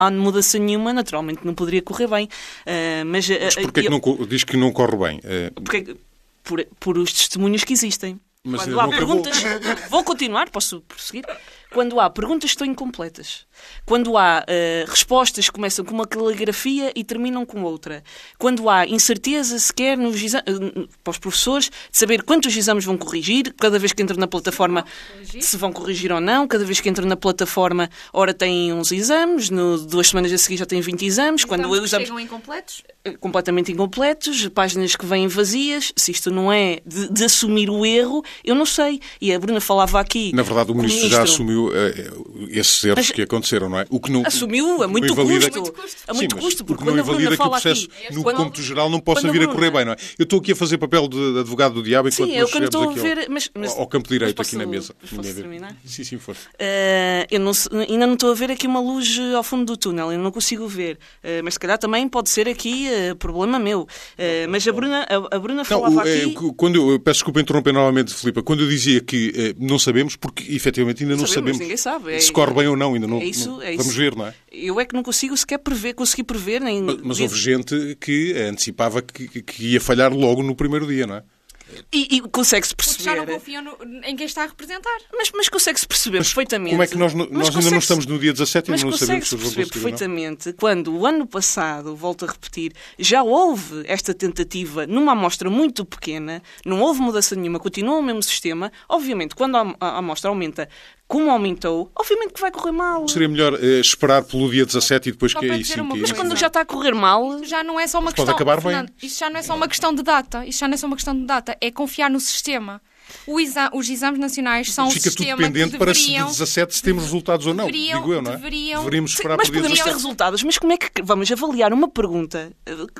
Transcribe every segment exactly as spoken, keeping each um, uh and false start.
há mudança nenhuma, naturalmente não poderia correr bem. Uh, mas uh, mas porquê eu, que não, diz que não corre bem? Uh... Porque, por, por os testemunhos que existem. Mas Quando há perguntas... Vou continuar, posso prosseguir? Quando há perguntas que estão incompletas. Quando há uh, respostas que começam com uma caligrafia e terminam com outra. Quando há incerteza sequer nos exames, uh, para os professores de saber quantos exames vão corrigir, cada vez que entram na plataforma se vão corrigir ou não, cada vez que entram na plataforma, ora têm uns exames, no, duas semanas a seguir já têm vinte exames. Quando os exames chegam incompletos? Completamente incompletos, páginas que vêm vazias. Se isto não é de, de assumir o erro, eu não sei. E a Bruna falava aqui... Na verdade, o Ministro, o ministro... já assumiu uh, esses erros mas... que aconteceram, não é? O que não, assumiu a muito invalida... custo. A muito Sim, custo, porque o que não quando a Bruna fala que o processo, aqui... no quando... cômputo geral, não possa vir Bruna... a correr bem, não é? Eu estou aqui a fazer papel de advogado do diabo enquanto sim, nós chegamos estou a ver, ao, mas, mas, ao campo direito posso, aqui na mesa. Posso terminar? Sim, sim, força. Uh, eu não, ainda não estou a ver aqui uma luz ao fundo do túnel, eu não consigo ver. Uh, mas se calhar também pode ser aqui uh, problema meu. Uh, mas a Bruna, a, a Bruna falava não, o, aqui... É, quando eu, peço desculpa interromper novamente, Filipe, quando eu dizia que eh, não sabemos, porque efetivamente ainda não sabemos, sabemos ninguém sabe. É, se corre bem ou não, ainda não, é isso, não é vamos isso. ver, não é? Eu é que não consigo sequer prever, consegui prever nem... Mas, mas ver... houve gente que antecipava que, que ia falhar logo no primeiro dia, não é? E, e consegue-se perceber... Porque já não confiam no, em quem está a representar. Mas, mas consegue-se perceber mas perfeitamente... Como é que nós, nós ainda não estamos no dia dezassete e mas não sabemos se consegue-se perceber perfeitamente quando o ano passado, volto a repetir, já houve esta tentativa numa amostra muito pequena, não houve mudança nenhuma, continua o mesmo sistema, obviamente quando a, a amostra aumenta como aumentou, obviamente que vai correr mal. Seria melhor eh, esperar pelo dia dezassete e depois Só que aí sim... Que mas quando já está a correr mal... Isso já não é só uma questão... questão... Pode acabar Fernando, bem. Isso já não é só uma questão de data. Isso já não é só uma questão de data. É confiar no sistema. O exa... Os exames nacionais são Fica um sistema tudo pendente que para deveriam... se de dezassete se temos resultados ou não. Deveriam, digo eu, não é? Deveriam... Deveríamos esperar Sim, mas pelo dia podemos ter dezassete. resultados. Mas como é que vamos avaliar uma pergunta...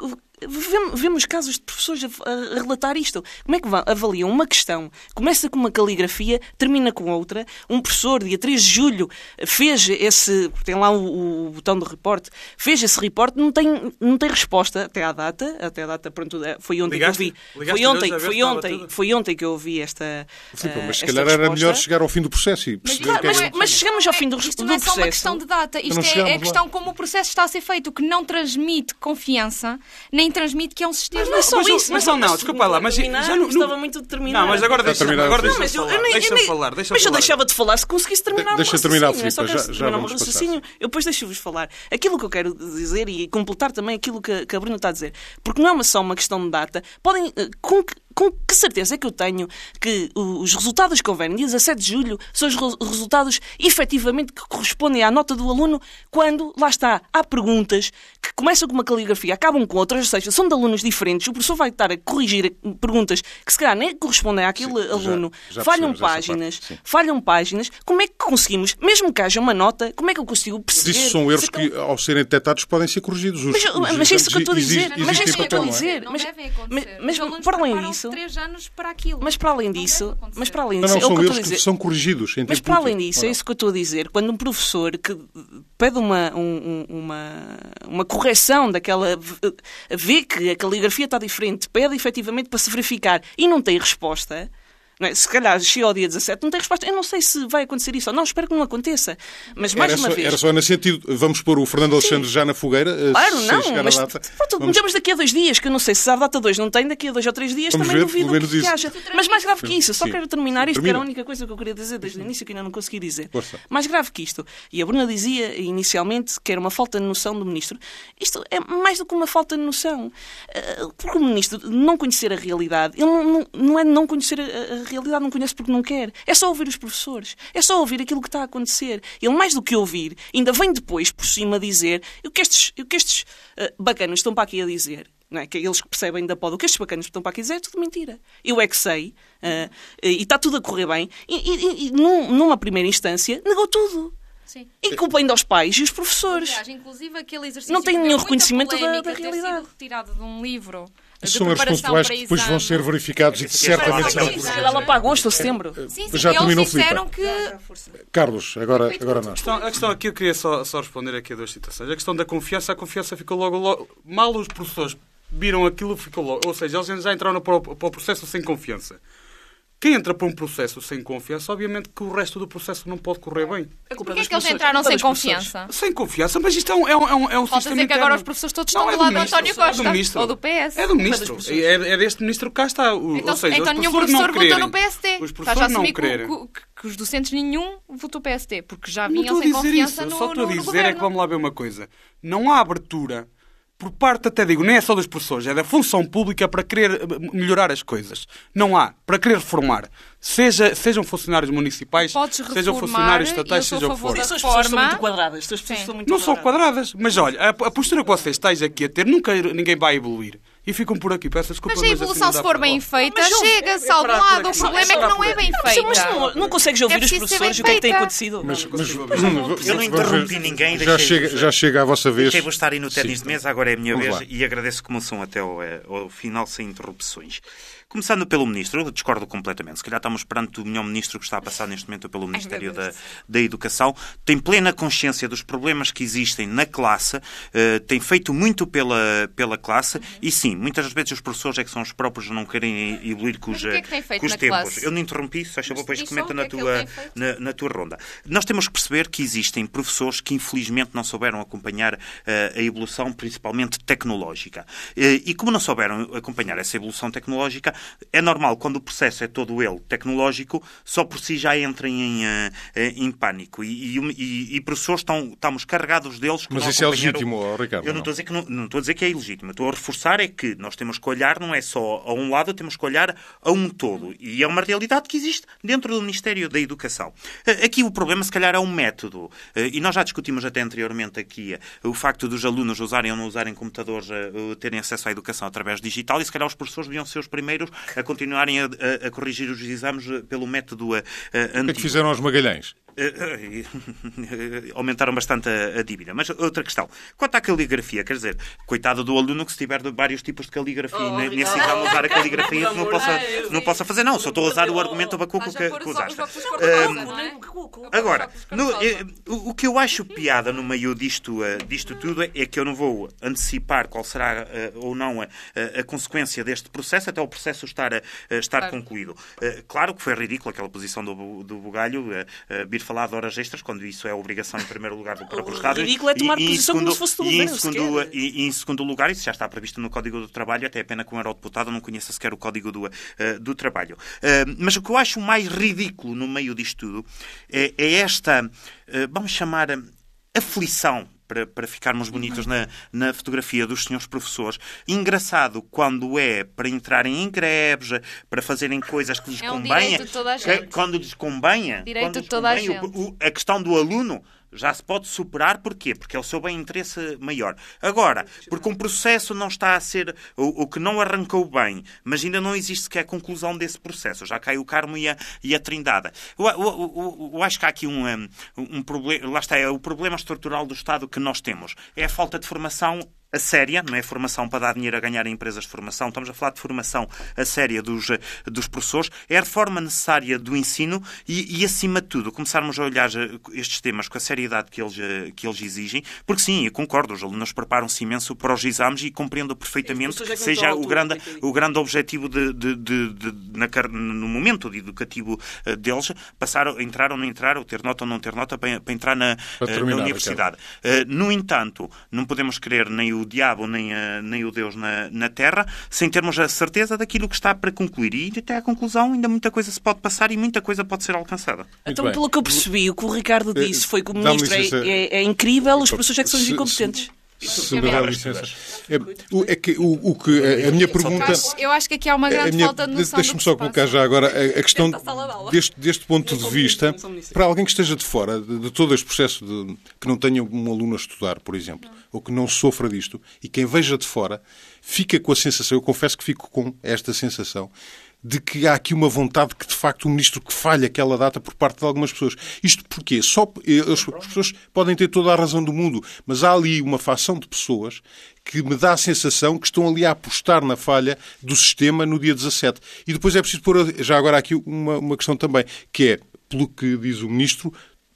Vemos casos de professores a relatar isto. Como é que avaliam uma questão? Começa com uma caligrafia, termina com outra. Um professor, dia três de julho, fez esse... Tem lá o, o botão de report. Fez esse report, não tem, não tem resposta até à data. Até à data, pronto, foi ontem ligaste, que eu vi. Foi ontem, foi ontem, foi ontem que eu ouvi esta Filipe, uh, mas se esta calhar resposta. era melhor chegar ao fim do processo e perceber Mas, o que mas, é que... mas chegamos ao fim do, Isto do não é processo. só uma questão de data. Isto não é, é a lá. questão como o processo está a ser feito, que não transmite confiança, nem transmite que é um sistema... Mas não é só mas, isso. Mas não, não, desculpa lá. Mas terminar, já não, estava muito determinado. Não, mas agora deixa-me agora deixa mas eu, falar. eu nem, Deixa eu nem, falar. Deixa mas eu falar. deixava de falar se conseguisse terminar Deixa o raciocínio. terminar, É só Filipe, já- já terminar o vamos passar, raciocínio. Eu depois deixo-vos falar. Aquilo que eu quero dizer e completar também aquilo que, que a Bruna está a dizer. Porque não é uma só uma questão de data. Podem... Com que, com que certeza é que eu tenho que os resultados que houverem dia dezassete de julho são os re- resultados efetivamente que correspondem à nota do aluno quando, lá está, há perguntas que começam com uma caligrafia, acabam com outras, ou seja, são de alunos diferentes, o professor vai estar a corrigir perguntas que se calhar nem correspondem àquele Sim, já- aluno, já falham percebemos essa páginas, parte, sim. falham páginas, como é que conseguimos, mesmo que haja uma nota, como é que eu consigo perceber? Isso são erros se aquele- que, ao serem detectados, podem ser corrigidos. Os, Mas, os mas é isso que eu estou a exames dizer. exigem Mas é este isso que eu estou a papel, não é? dizer. Não Mas, devem acontecer. mas, mas Os alunos para além preparam-se disso, três anos para aquilo. mas para além Não disso, deve acontecer. mas para além Não, disso, não, é o são que eu estou erros a dizer. que são corrigidos em Mas tempo para além útil. disso, é isso que eu estou a dizer. Quando um professor que pede uma, um- uma, uma correção daquela... vê que a caligrafia está diferente, pede efetivamente para se verificar e não tem resposta... Não é? Se calhar chega ao dia dezassete, não tem resposta. Eu não sei se vai acontecer isso ou não, espero que não aconteça. Mas mais Era uma só, vez... era só nesse sentido. Vamos pôr o Fernando Alexandre já na fogueira, eh, Claro, sem não, chegar mas à data. pronto, Vamos- metemos daqui a dois dias, que eu não sei se a data dois não tem, daqui a dois ou três dias Vamos também ver, duvido pelo menos que, que isso. haja. Mas mais grave que isso, só Sim. quero terminar isto, que Termina. era a única coisa que eu queria dizer desde o início que ainda não consegui dizer. Força. Mais grave que isto. E a Bruna dizia inicialmente que era uma falta de noção do Ministro. Isto é mais do que uma falta de noção. Eh, Porque o Ministro não conhecer a realidade, ele não, não, não é não conhecer a, a realidade, não conhece porque não quer. É só ouvir os professores. É só ouvir aquilo que está a acontecer. Ele, mais do que ouvir, ainda vem depois, por cima, dizer o que estes, o que estes uh, bacanos estão para aqui a dizer. Não é? Que é eles que percebem da pó. O que estes bacanos estão para aqui a dizer é tudo mentira. Eu é que sei. Uh, e está tudo a correr bem. E, e, e num, numa primeira instância, negou tudo. Sim. E culpa ainda aos pais e os professores. Aliás, inclusive aquele exercício Não tem que deu nenhum muita reconhecimento da- polémica da ter realidade. sido retirado de um livro Isso de são erros preparação pontuais para que depois vão exame. ser verificados e que certamente serão Sim, corrigidos. sim. Ela para agosto ou setembro. Sim, sim, Já eles terminou, disseram Filipe? que... Carlos, agora, agora nós. A questão, a questão aqui, eu queria só, só responder aqui a duas situações. A questão da confiança, a confiança ficou logo, logo... Mal os professores viram aquilo, ficou logo... Ou seja, eles já entraram para o, para o processo sem confiança. Quem entra para um processo sem confiança, obviamente que o resto do processo não pode correr bem. Porquê é que eles entraram sem confiança? Sem confiança, mas isto é um, é um, é um, é um Pode sistema dizer que interno. agora os professores todos estão Não, é do lado do ministro, António é Costa do ministro. ou do P S. É do ministro. É, é deste ministro que cá está. O, Então, ou seja, então os nenhum professores professor não votou quererem. no P S D. Os Estás a professores não assumir que, quererem. que, que os docentes nenhum votou P S D, porque já Não vinham estou a sem dizer confiança isso. no, Só estou a no, no dizer é que governo. vamos lá ver uma coisa. Não há abertura por parte, até digo, nem é só dos professores, é da função pública para querer melhorar as coisas. Não há. Para querer reformar. Seja, sejam funcionários municipais, Podes sejam reformar, funcionários e estatais, eu sou seja a o que favor for. da Estas pessoas estão forma- muito quadradas. Estas pessoas Sim. estão muito Não são quadradas. quadradas. Mas olha, a, a postura que vocês estáis aqui a ter, nunca ninguém vai evoluir. E ficam por aqui. Peço desculpa, Mas a assim evolução, não dá se for para bem falar. feita, Mas não- chega, é salve parar lado. por O aqui. problema é que É não é bem Mas feita. não, não consegues ouvir É os preciso ser professores e o bem que é que tem feita. acontecido? Mas, Não, mas, não vamos- Eu não vamos interrompi ver. ninguém, Já deixei- chega, já chega a vossa vez. Deixei-vos estar aí no ténis Sim. de mesa, agora é a minha Vamos vez lá. e agradeço que me são até ao, eh, ao final sem interrupções. Começando pelo Ministro, eu discordo completamente. Se calhar estamos perante o melhor Ministro que está a passar neste momento pelo Ministério da, da Educação. Tem plena consciência dos problemas que existem na classe, eh, tem feito muito pela, pela classe e sim, muitas vezes os professores é que são os próprios a não querem evoluir com os, Mas o que é que tem feito com os na tempos. classe? Eu não interrompi, se achou, depois diz só comenta o na que é que tua, ele tem feito. na, na tua ronda. Nós temos que perceber que existem professores que infelizmente não souberam acompanhar eh, a evolução, principalmente tecnológica. Eh, e como não souberam acompanhar essa evolução tecnológica, é normal, quando o processo é todo ele tecnológico, só por si já entrem em, eh, em pânico. E, e, e professores estão, estamos carregados deles que Mas não isso é acompanharam- legítimo, ó, Ricardo, Eu não não? estou a dizer que não, não estou a dizer que é ilegítimo. Eu estou a reforçar é que nós temos que olhar, não é só a um lado, temos que olhar a um todo. E é uma realidade que existe dentro do Ministério da Educação. Eh, Aqui o problema, se calhar, é um método. Eh, E nós já discutimos até anteriormente aqui eh, o facto dos alunos usarem ou não usarem computadores, eh, terem acesso à educação através digital, e se calhar os professores deviam ser os primeiros a continuarem a, a- a corrigir os exames eh, pelo método eh, eh, O que é antigo. que fizeram aos Magalhães? Eh, eh, aumentaram bastante a, a dívida. Mas outra questão. Quanto à caligrafia, quer dizer, coitado do aluno que se tiver de vários tipos de caligrafia Oh, e nesse Ricardo. exame usar a caligrafia que não Por possa, amor de Deus. não possa fazer. Não, só estou a usar o argumento bacuco Estás a que, pôr que os usaste. óculos Ah, cor-de-rosa, não é? Agora, no, Cor-de-rosa. eh, o o que eu acho piada no meio disto, eh, disto tudo é que eu não vou antecipar qual será eh, ou não a, a- a consequência deste processo até o processo estar, a- a estar Claro. concluído. Eh, Claro que foi ridículo aquela posição do, Bu- do Bugalho, eh, eh, vir falar de horas extras, quando isso é obrigação em primeiro lugar do próprio O Estado. ridículo é tomar E- e em posição como segundo- se fosse do e em governo, segundo, sequer. e, e em segundo lugar, isso já está previsto no Código do Trabalho, até é pena que um eurodeputado não conheça sequer o Código do, eh, do Trabalho. Eh, mas o que eu acho mais ridículo no meio disto tudo é, é esta, eh, vamos chamar, eh, aflição, para, para ficarmos bonitos na, na fotografia dos senhores professores. Engraçado quando é para entrarem em greves, para fazerem coisas que lhes É um convenha. direito de toda a que- gente. Quando lhes convenha, Direito quando de lhes toda a convenha, o- gente. o- a questão do aluno já se pode superar. Porquê? Porque é o seu bem-interesse maior. Agora, porque um processo não está a ser... O, o que não arrancou bem, mas ainda não existe sequer a conclusão desse processo. Já cai o Carmo e a, e a Trindade. Eu, eu- eu- eu acho que há aqui um, um, um problema... Lá está, é o problema estrutural do Estado que nós temos. É a falta de formação a séria, não é formação para dar dinheiro a ganhar em empresas de formação, estamos a falar de formação a séria dos, dos professores, é a reforma necessária do ensino e, e, acima de tudo, começarmos a olhar estes temas com a seriedade que eles, que eles exigem, porque sim, eu concordo, os alunos preparam-se imenso para os exames e compreendo perfeitamente Os que professores é que não seja estão à o altura, grande, tem que- o grande objetivo de, de, de, de- na car- no momento de educativo eh, deles, passar, entrar ou não entrar, ou ter nota ou não ter nota, para, para entrar na, Para eh, terminar, na universidade. Uh, no entanto, não podemos querer nem o diabo nem, a, nem o Deus na, na Terra sem termos a certeza daquilo que está para concluir. E até à conclusão ainda muita coisa se pode passar e muita coisa pode ser alcançada. Então, bem. pelo que eu percebi, o que o Ricardo Eh, disse foi que o dá-me ministro é, licença. é- é incrível, os professores é que são os Se- se- incompetentes. Se me der licença. É, o- é que o, o que a, a minha pergunta. Eu acho, eu acho que aqui há uma A grande minha- falta de de- noção do Deixa-me que só se colocar passa. já agora a, a questão Dentro da sala de aula. deste, deste ponto de Não sou vista, ministro, não sou ministro. para alguém que esteja de fora de, de todo este processo, de, que não tenha um aluno a estudar, por exemplo, ou que não sofra disto, e quem veja de fora, fica com a sensação, eu confesso que fico com esta sensação, de que há aqui uma vontade que, de facto, o ministro que falha aquela data por parte de algumas pessoas. Isto porquê? Só, as pessoas podem ter toda a razão do mundo, mas há ali uma facção de pessoas que me dá a sensação que estão ali a apostar na falha do sistema no dia dezassete. E depois é preciso pôr, já agora aqui, uma, uma questão também, que é, pelo que diz o ministro,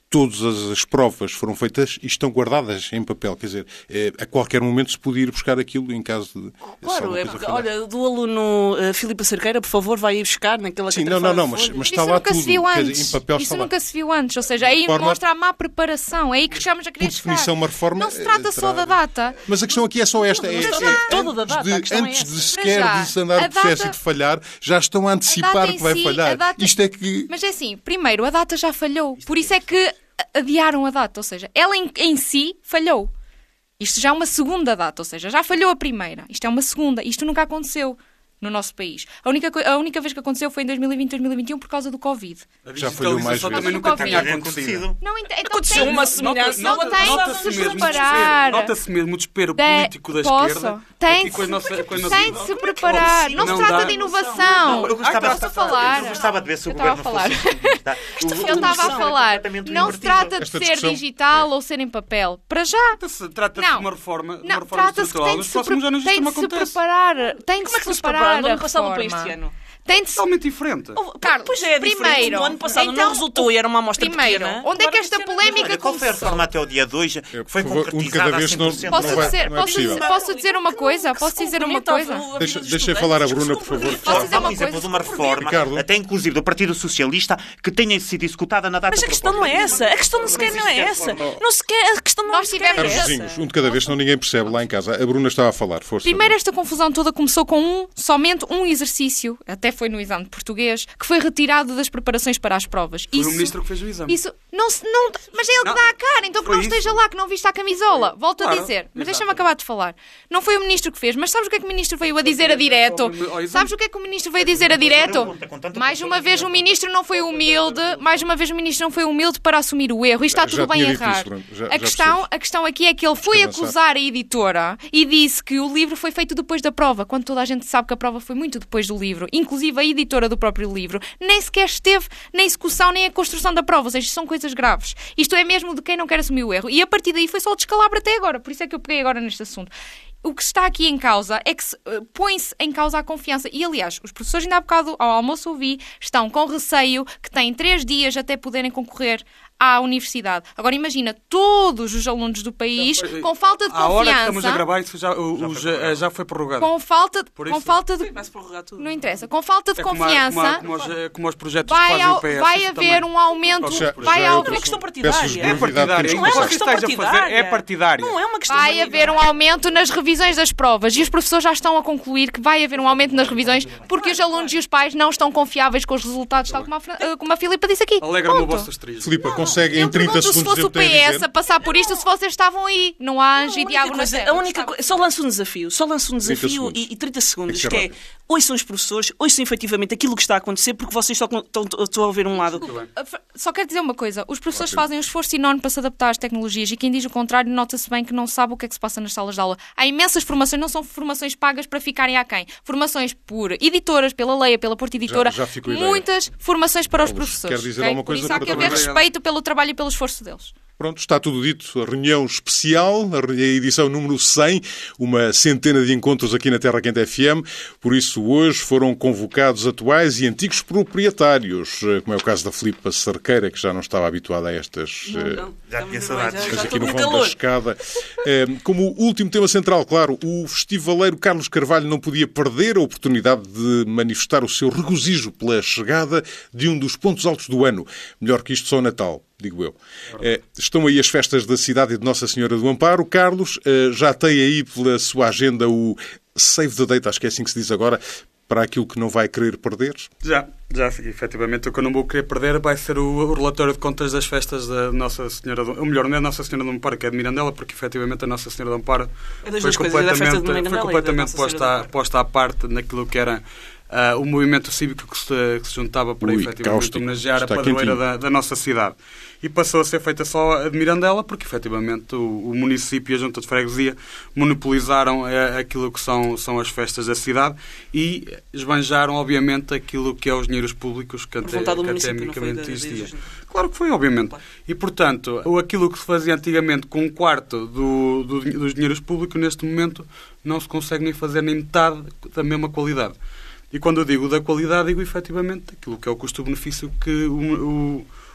todas as provas foram feitas e estão guardadas em papel. Quer dizer, é, a qualquer momento se podia ir buscar aquilo em caso de... Claro, é porque, olha, do aluno uh, Filipe Cerqueira, por favor, vai ir buscar naquela Sim, não, não, não, mas, mas está isso lá nunca tudo. Se viu Quer antes. dizer, em papel Isso está nunca lá. se viu antes. Ou seja, aí Reforma... mostra a má preparação. É aí que chegamos a querer Por definição, chegar. uma reforma... Não se trata só terá... da data. Mas a questão aqui é só esta. É, é, é, toda da antes data, a de, questão é antes essa. de sequer já, de se andar a o processo data- e de falhar, já estão a antecipar data que em vai si, falhar. a data- Isto é que... Mas é assim, primeiro, a data já falhou. Por isso é que adiaram a data. Ou seja, ela em, em si falhou. Isto já é uma segunda data. Ou seja, já falhou a primeira. Isto é uma segunda. Isto nunca aconteceu no nosso país. A única, co- a única vez que aconteceu foi em dois mil e vinte, dois mil e vinte e um por causa do Covid. A Já falhou mais digitalização vezes. também nunca Nunca tinha havia acontecido. Não, ent- então Aconteceu tem- uma semelhança. Não Nota- tem nota-se de se mesmo o preparar. desespero- Nota-se mesmo o desespero De- político da Posso? esquerda. Tem aqui com a de- nossa- com a nossa- Tem de se preparar. Não se Não trata dá. de inovação. Eu gostava, Posso falar? eu gostava de ver se o Eu estava governo a falar. fosse assim, tá? O- Ele estava a falar. completamente Não se invertido. trata de Esta ser discussão- digital ou ser em papel. Para já. Trata-se trata-se Não. de uma reforma, de uma Não, reforma trata-se que estrutural. tem de Nos se, próximos pre- anos tem isto não de se acontece. preparar. Tem de Como é que se se preparar preparar? No a ano passado para reforma. este ano? Tem de se... Totalmente diferente. Carlos, Pois é, é diferente. primeiro, No ano passado então, não resultou e era uma amostra primeiro, pequena. onde é que Agora esta vai ser- polémica Olha, qual foi a começou? reforma até o dia dois que Por foi favor, um de concretizada cada a vez, cem não- por cento? Posso não vai- dizer, não é posso, possível. dizer, posso dizer uma coisa? Que Posso se dizer uma complementava coisa? a vida Deixa- dos deixa estudantes, falar a que se Bruna, por favor. compreende. Posso dizer Dá uma um exemplo coisa? de uma reforma, Ricardo. até inclusive do Partido Socialista, que tenha sido executada na data Mas a questão não é essa. A questão não sequer não é essa. Não sequer, a questão não Nós sequer tivemos- é Carlos essa. Vizinhos, um de cada vez, senão ninguém percebe lá em casa. A Bruna estava a falar, força. Primeiro, esta confusão toda começou com um, somente um exercício, até foi no exame de português, que foi retirado das preparações para as provas. Foi isso, o ministro que fez o exame. Isso, não se, não, mas é ele que Não, dá a cara, então que foi não isso. esteja lá, que não viste a camisola. Volto a Claro, dizer, mas exato. deixa-me acabar de falar. Não foi o ministro que fez, mas sabes o que é que o ministro veio a dizer a direto? Ao exame. Sabes o que é que o ministro veio a dizer a direto? Com tanta Mais pessoa uma vez o ministro não foi humilde, mais uma vez o ministro não foi humilde para assumir o erro. E está Já tudo bem tinha dito errado. isso, Bruno. Já- a, já questão, percebes. a questão aqui é que ele foi avançar. acusar a editora e disse que o livro foi feito depois da prova, quando toda a gente sabe que a prova foi muito depois do livro. Inclusive a editora do próprio livro nem sequer esteve na execução nem a construção da prova. Ou seja, são coisas graves. Isto é mesmo de quem não quer assumir o erro. E a partir daí foi só o descalabro até agora. Por isso é que eu peguei agora neste assunto. O que está aqui em causa é que se, uh, põe-se em causa a confiança. E, aliás, os professores, ainda há bocado ao almoço ouvi, estão com receio que têm três dias até poderem concorrer à universidade. Agora, imagina, todos os alunos do país, com falta de À hora que estamos a confiança, gravar, isso já, o- o- já, já foi prorrogado. com falta, de- Por com isso- falta de... Vai-se prorrogar tudo. Não interessa. Com falta de É como, a- confiança... como, a- como, os, como os projetos que Vai, fazem ao- o P S. vai isso haver também. um aumento, Já- vai já é ao- outra uma questão Peço-vos partidária. brevidade, É partidária. temos que Não é uma O que passar. questão estás a fazer partidária. é partidária. Não é uma questão Vai de haver um aumento nas revisões das provas e os professores já estão a concluir que vai haver um aumento nas revisões porque os alunos e os pais não estão confiáveis com os resultados, tal como a, Fran- eh, como a Filipa disse aqui. Alegra-me o Ponto. vosso asterisco. Filipa, consegue em Eu trinta pergunto se segundos fosse dizer o o que tem a P S dizer? a passar por isto, se vocês estavam aí. Não há anjo e A única diabo na coisa- terra. a única coisa, só lanço um desafio, só lanço um desafio segundos. e, e trinta segundos, Tem que que ser é, rápido. ouçam os professores, ouçam efetivamente aquilo que está a acontecer, porque vocês só estão, estão a ouvir um lado. Só quero dizer uma coisa: os professores fazem um esforço enorme para se adaptar às tecnologias e quem diz o contrário nota-se bem que não sabe o que é que se passa nas salas de aula. Há imensas formações, não são formações pagas para ficarem aquém. Formações por editoras, pela Leia, pela Porta Editora. Já- já ficou a ideia. Muitas formações para os Carlos, professores. quer dizer ok? alguma Por coisa isso há para que haver também- respeito pelo trabalho e pelo esforço deles. Pronto, está tudo dito. A reunião especial, a edição número cem, uma centena de encontros aqui na Terra Quente F M. Por isso, hoje foram convocados atuais e antigos proprietários, como é o caso da Filipa Cerqueira, que já não estava habituada a estas... eh, Já tinha saudades. Mas aqui estou no com vão da calor. escada. Eh, Como último tema central, claro, o festivaleiro Carlos Carvalho não podia perder a oportunidade de manifestar o seu regozijo pela chegada de um dos pontos altos do ano. Melhor que isto, só o Natal, digo eu. Eh, Estão aí as festas da cidade e de Nossa Senhora do Amparo. Carlos eh, já tem aí pela sua agenda o Save the Date, acho que é assim que se diz agora, para aquilo que não vai querer perder. Já, já, efetivamente, o que eu não vou querer perder vai ser o, o relatório de contas das festas da Nossa Senhora do... Ou melhor, não é Nossa Senhora do Amparo, que é de Mirandela, porque efetivamente a Nossa Senhora do Amparo É das foi duas coisas, é da festa de completamente, Mirandela foi e da completamente Nossa Senhora posta, do à- Amparo. posta à parte naquilo que era ah, o movimento cívico que se, que se juntava para Ui, efetivamente cáustico. homenagear a Está padroeira quentinho. da, da nossa cidade. E passou a ser feita só a de Mirandela, porque efetivamente o, o município e a Junta de Freguesia monopolizaram eh, aquilo que são, são as festas da cidade e esbanjaram, obviamente, aquilo que é os dinheiros públicos que, Por até, vontade do que município, não foi atemicamente da- da existiam. exigência. Claro que foi, obviamente. E, portanto, o- aquilo que se fazia antigamente com um quarto do, do, dos dinheiros públicos, neste momento, não se consegue nem fazer nem metade da mesma qualidade. E quando eu digo da qualidade, digo efetivamente aquilo que é o custo-benefício que o, o,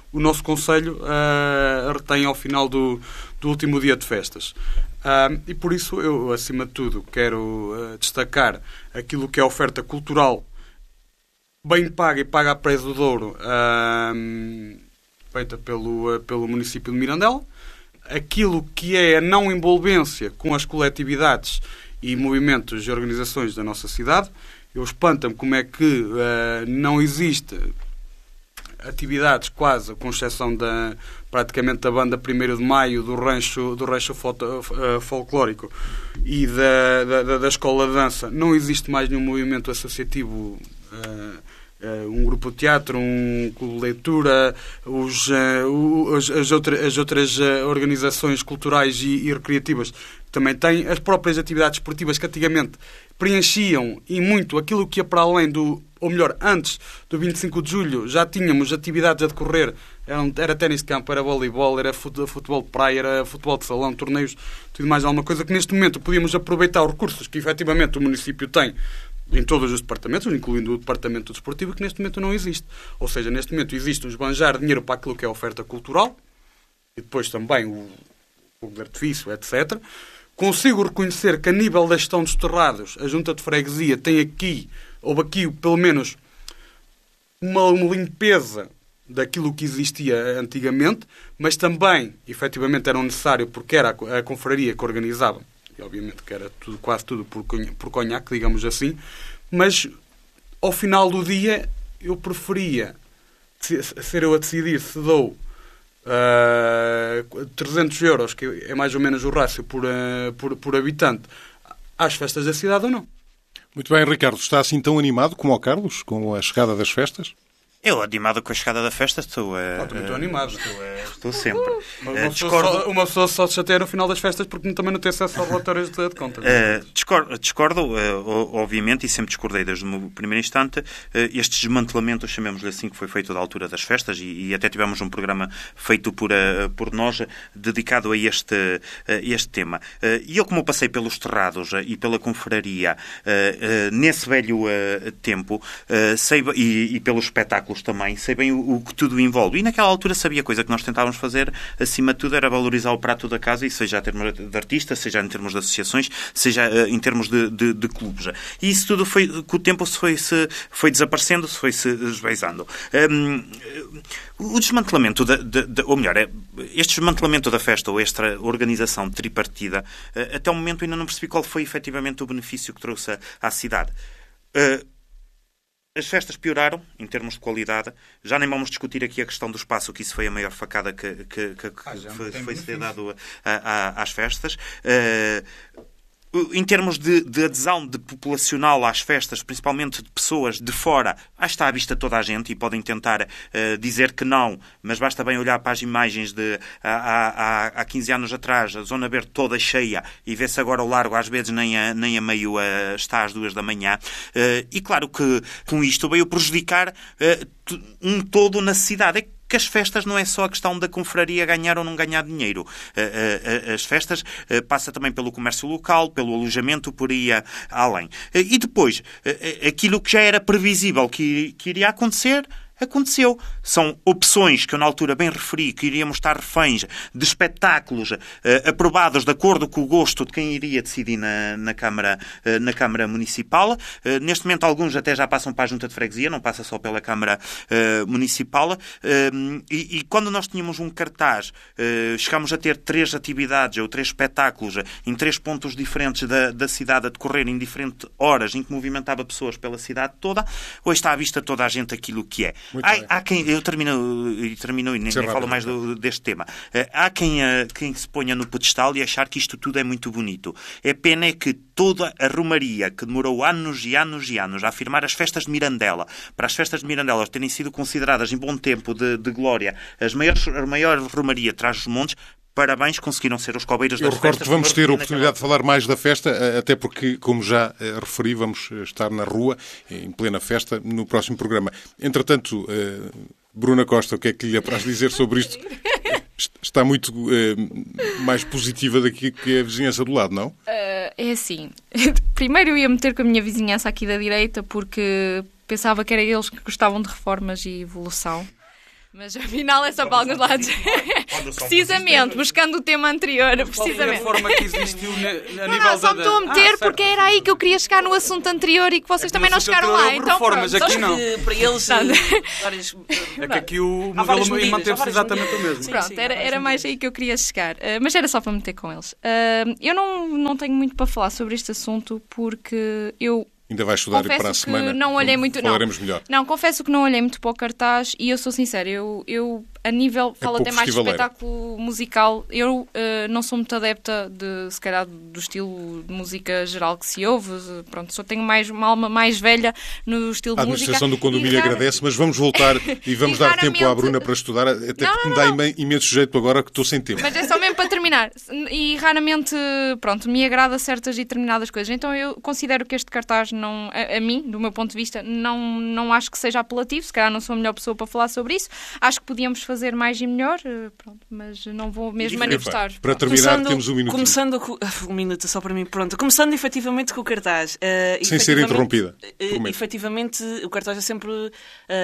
o nosso Conselho uh, retém ao final do, do último dia de festas. Uh, e por isso eu, acima de tudo, quero uh, destacar aquilo que é a oferta cultural bem paga e paga a preço do Douro, uh, feita pelo, uh, pelo município de Mirandela, aquilo que é a não envolvência com as coletividades e movimentos e organizações da nossa cidade. Eu espanto-me como é que uh, não existe atividades quase, com exceção da, praticamente da banda primeiro de maio, do rancho, do rancho foto, uh, folclórico e da, da, da escola de dança, não existe mais nenhum movimento associativo, uh, uh, um grupo de teatro, um clube de leitura, os, uh, as, as, outra, as outras uh, organizações culturais e, e recreativas também têm, as próprias atividades esportivas que antigamente preenchiam e muito aquilo que ia para além do, ou melhor, antes do vinte e cinco de julho, já tínhamos atividades a decorrer, era, era ténis de campo, era voleibol, era futebol de praia, era futebol de salão, torneios, tudo mais alguma coisa, que neste momento podíamos aproveitar os recursos que efetivamente o município tem em todos os departamentos, incluindo o departamento desportivo, que neste momento não existe. Ou seja, neste momento existe um esbanjar dinheiro para aquilo que é a oferta cultural, e depois também o fogo de artifício, etcétera. Consigo reconhecer que, a nível da gestão dos terrados, a Junta de Freguesia tem aqui, houve aqui, pelo menos, uma, uma limpeza daquilo que existia antigamente, mas também, efetivamente, era necessário, porque era a, a confraria que organizava, e obviamente que era tudo, quase tudo por, por conhaque, digamos assim, mas, ao final do dia, eu preferia ser eu a decidir se dou Uh, trezentos euros, que é mais ou menos o rácio por, uh, por, por habitante, às festas da cidade ou não. Muito bem, Ricardo. Está assim tão animado como o Carlos, com a chegada das festas? Eu, animado com a chegada da festa, estou... Uh, oh, estou muito animado. Estou, uh, estou sempre. Uma, Uh, uma, discordo... pessoa só, uma pessoa só se chateia no final das festas porque também não tem acesso aos relatórios de, de contas. Uh, discordo, discordo uh, obviamente, e sempre discordei desde o meu primeiro instante, uh, este desmantelamento, chamemos-lhe assim, que foi feito da altura das festas, e, e até tivemos um programa feito por, uh, por nós, dedicado a este, uh, este tema. Uh, e eu, como passei pelos terrados uh, e pela confraria, uh, uh, nesse velho uh, tempo, uh, sei, e, e pelos espetáculos também, sei bem o, o que tudo envolve. E naquela altura sabia coisa que nós tentávamos fazer, acima de tudo, era valorizar o prato da casa, e seja em termos de artistas, seja em termos de associações, seja uh, em termos de, de, de clubes. E isso tudo foi, com o tempo, se foi, se foi desaparecendo, se foi se esvaizando. Um, o desmantelamento, da, de, de, ou melhor, este desmantelamento da festa, ou esta organização tripartida, uh, até o momento ainda não percebi qual foi efetivamente o benefício que trouxe à cidade. Uh, As festas pioraram, em termos de qualidade. Já nem vamos discutir aqui a questão do espaço, que isso foi a maior facada que, que, que, que ah, foi, foi ser dado a, a, às festas. Uh, Em termos de, de adesão de populacional às festas, principalmente de pessoas de fora, acho que está à vista toda a gente, e podem tentar uh, dizer que não, mas basta bem olhar para as imagens de há, há, há quinze anos atrás, a Zona Verde toda cheia, e vê-se agora o largo, às vezes nem a, nem a meio uh, está às duas da manhã. Uh, e claro que com isto veio prejudicar uh, um todo na cidade. É que as festas não é só a questão da confraria ganhar ou não ganhar dinheiro. As festas passa também pelo comércio local, pelo alojamento, por aí além. E depois, aquilo que já era previsível que, que iria acontecer, aconteceu. São opções que eu na altura bem referi, que iríamos estar reféns de espetáculos uh, aprovados de acordo com o gosto de quem iria decidir na, na, Câmara, uh, na Câmara Municipal. Uh, neste momento alguns até já passam para a Junta de Freguesia, não passa só pela Câmara uh, Municipal. Uh, e, e quando nós tínhamos um cartaz, uh, chegámos a ter três atividades ou três espetáculos em três pontos diferentes da, da cidade a decorrer em diferentes horas, em que movimentava pessoas pela cidade toda, hoje está à vista toda a gente aquilo que é. Há, há quem, eu termino e termino, nem, nem falo mais do, deste tema. Há quem, quem se ponha no pedestal e achar que isto tudo é muito bonito. É pena é que toda a romaria que demorou anos e anos e anos a afirmar as festas de Mirandela, para as festas de Mirandela terem sido consideradas em bom tempo de, de glória as maiores, a maior romaria traz os montes, parabéns, conseguiram ser os cobeiros das festas. Eu recordo que vamos ter a oportunidade de falar mais da festa, até porque, como já referi, vamos estar na rua, em plena festa, no próximo programa. Entretanto, Bruna Costa, o que é que lhe apraz dizer sobre isto? Está muito mais positiva daqui que a vizinhança do lado, não? Uh, é assim. Primeiro eu ia meter com a minha vizinhança aqui da direita, porque pensava que era eles que gostavam de reformas e evolução. Mas afinal é só para alguns lados. Precisamente, buscando o tema anterior. Qual Precisamente. foi a forma que existiu na, a Não, nível não, só me da... estou a meter Ah, porque certo. era aí que eu queria chegar no assunto anterior e que vocês É que também no não assunto chegaram anterior lá. houve Então, reformas, pronto. aqui Acho não. que para eles Portanto, eh, várias, É que aqui o há várias modelo medidas, há manteve-se várias exatamente o medidas. mesmo. Sim, Pronto, sim, há era, várias era mais medidas. aí que eu queria chegar. Uh, mas era só para meter com eles. Uh, eu não, não tenho muito para falar sobre este assunto porque eu Ainda vais estudar confesso para a que semana. não olhei muito. Falaremos não, melhor. Não, confesso que não olhei muito para o cartaz e eu sou sincera, eu, eu a nível, falo pouco até mais de festivaleira. espetáculo musical, eu uh, não sou muito adepta de, se calhar, do estilo de música geral que se ouve. Pronto, só tenho mais, uma alma mais velha no estilo A de música. administração do condomínio E rara- agradece, mas vamos voltar e vamos E dar tempo à raramente- Bruna para estudar, até Não, porque não, me dá não. imen- imenso jeito agora que estou sem tempo. Mas é só mesmo para terminar. E raramente, pronto, me agrada certas e determinadas coisas. Então eu considero que este cartaz, não, a, a mim, do meu ponto de vista, não, não acho que seja apelativo. Se calhar não sou a melhor pessoa para falar sobre isso. Acho que podíamos fazer mais e melhor, eh, pronto, mas não vou mesmo Epa, manifestar. para terminar, Começando- temos um minutinho. Começando com... Um minuto só para mim, pronto. Começando efetivamente com o cartaz. Uh, Sem ser efetivamente- interrompida, uh, prometo. efetivamente, o cartaz é sempre, uh,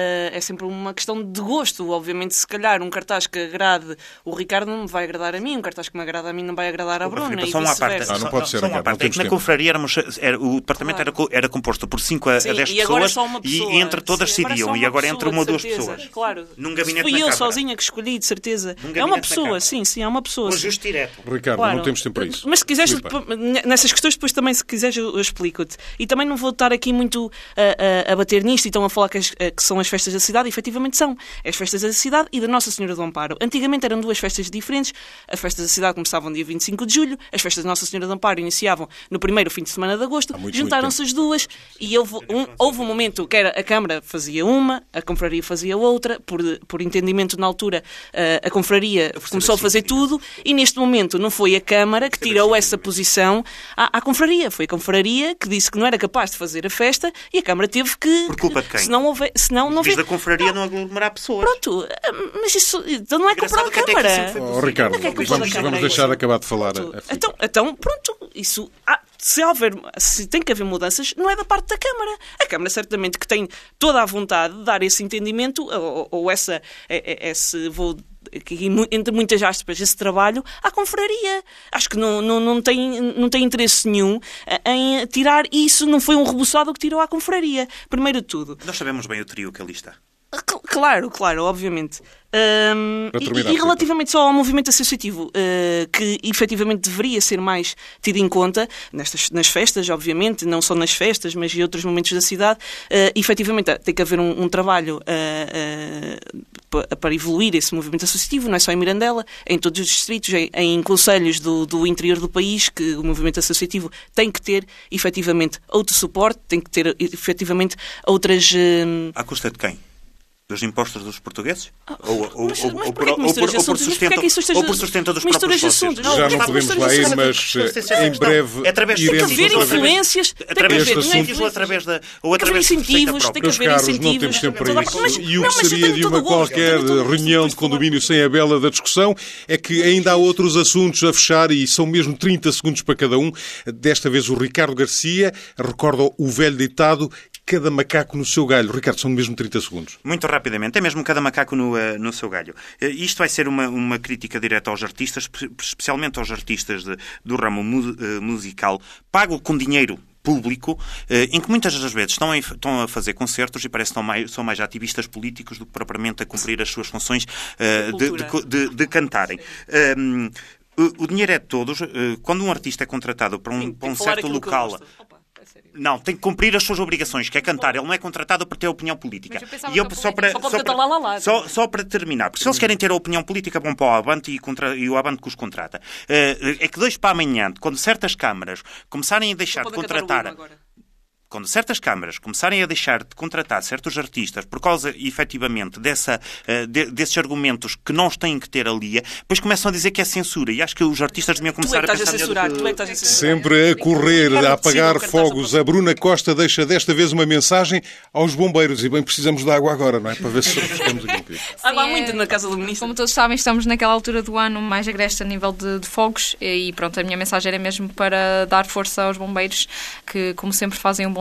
é sempre uma questão de gosto. Obviamente, se calhar um cartaz que agrade o Ricardo não me vai agradar a mim, um cartaz que me agrada a mim não vai agradar à Bruna. Filipe, E só uma parte. vice-versa. Ah, não só- pode ser, só uma Ricardo, parte. não É que na temos tempo. confraria éramos, era, o departamento Claro. era, co- era composto por cinco a Sim, dez e agora pessoas só uma pessoa. e entre todas Sim, agora decidiam. só E agora pessoa, entre uma ou de duas certeza. pessoas. Claro. Num gabinete Fui na eu Câmara. sozinha que escolhi, de certeza. Num É gabinete uma na pessoa, Câmara. sim, sim, é uma pessoa. Um sim. justo direto. Ricardo, Claro. não temos tempo para isso. Mas se quiseres, Filipe. nessas questões, depois também, se quiseres, eu eu explico-te. E também não vou estar aqui muito a, a, a bater nisto e estão a falar que, as- que são as festas da cidade. E, efetivamente são as festas da cidade e da Nossa Senhora do Amparo. Antigamente eram duas festas diferentes. As festas da cidade começavam dia vinte e cinco de julho, as festas da Nossa Senhora do Amparo iniciavam no primeiro fim de semana de agosto. Há muito, Juntaram-se as duas e houve um, houve um momento que era a Câmara fazia uma, a Confraria fazia outra, por, por entendimento na altura, eh, a Confraria começou a fazer tudo e neste momento não foi a Câmara que tirou essa posição à, à Confraria. Foi a Confraria que disse que não era capaz de fazer a festa e a Câmara teve que... Por culpa de quem? Se não houver... Se não, não Diz houver- da confraria não aglomerar pessoas. Pronto, eh, mas isso então não é culpa da Engraçado que até aqui Câmara. sempre foi Oh, Ricardo, Não é que é culpa vamos, da Câmara, vamos é deixar isso. acabar de falar. a- a Filipe. Então, então, pronto, isso. Ah, se, houver, se tem que haver mudanças, não é da parte da Câmara. A Câmara certamente que tem toda a vontade de dar esse entendimento, ou, ou essa, é- é- esse, vou, aqui, mu- entre muitas aspas, esse trabalho à confraria. Acho que não, não, não, tem, não tem interesse nenhum em tirar isso, não foi um rebuçado que tirou à confraria. Primeiro de tudo. Nós sabemos bem o trio que ali está. Cl- Claro, claro, obviamente. Ahm, Para e- terminar, e, Filipe. relativamente só ao movimento associativo, uh, que efetivamente deveria ser mais tido em conta nestas, nas festas, obviamente, não só nas festas, mas em outros momentos da cidade, uh, efetivamente tem que haver um, um trabalho uh, uh, pa- para evoluir esse movimento associativo, não é só em Mirandela, é em todos os distritos, em, em concelhos do, do interior do país, que o movimento associativo tem que ter efetivamente outro suporte, tem que ter efetivamente outras. Uh, À custa de quem? Dos impostos dos portugueses? ou, ou, mas- ou, mas ou porquê por, que ou, misturas por, ou, por assuntos? Mas sustento, porquê que isso esteja- ou por sustento dos misturas próprios sócios? assuntos? Não, Já mas não está- podemos mas lá ir, estamos a mas Essa é a eh, em questão. breve É através de iremos Tem que haver outra vez. influências, tem que Através haver de Este influências assunto- ou através da, ou Tem que haver através de receita incentivos, tem própria. que Meus haver caros, não incentivos. temos tempo para Toda a isso. parte. Mas- E o não, que mas eu seria tenho de todo uma o gosto, qualquer eu tenho todo o gosto reunião de de falar. condomínio sem a bela da discussão é que ainda há outros assuntos a fechar e são mesmo trinta segundos para cada um. Desta vez o Ricardo Garcia recorda o velho ditado: cada macaco no seu galho. Ricardo, são mesmo trinta segundos. Muito rapidamente, é mesmo cada macaco no, eh, no seu galho. Eh, isto vai ser uma, uma crítica direta aos artistas, espe- especialmente aos artistas de- do ramo mu- eh, musical, pago com dinheiro público, eh, em que muitas das vezes estão a, estão a fazer concertos e parece que estão mais, são mais ativistas políticos do que propriamente a cumprir as suas funções eh, de, de, co- de- de cantarem. Um, o, o dinheiro é de todos. Eh, Quando um artista é contratado para um, Tem- para tem um que falar certo aquilo que eu local... gosto. Opa, é sério. Não, tem que cumprir as suas obrigações, que é cantar. Ele não é contratado para ter opinião política. Mas eu pensava E eu, que a só, para, política só pode só, cantar para, lá, lá, lá. só, só para terminar, porque se eles querem ter a opinião política, vão para o Avante e, contra, e o Avante que os contrata. Eh, É que dois para amanhã, quando certas câmaras começarem a deixar de Podem cantar o contratar... hino agora. Quando certas câmaras começarem a deixar de contratar certos artistas por causa, efetivamente, dessa, eh, de- desses argumentos que nós têm que ter ali, depois começam a dizer que é censura. E acho que os artistas deviam Tu é começar que a estás a pensar censurar, melhor tu do é que- que estás a censurar. Sempre a correr, Cada a apagar tecido, fogos. A Bruna Costa deixa desta vez uma mensagem aos bombeiros. E bem, precisamos de água agora, não é? Para ver se ficamos aqui um bocadinho. Ah, há Sim, muito é- na casa do ministro. Como todos sabem, estamos naquela altura do ano mais agreste a nível de, de fogos e pronto, a minha mensagem era mesmo para dar força aos bombeiros que, como sempre, fazem um bom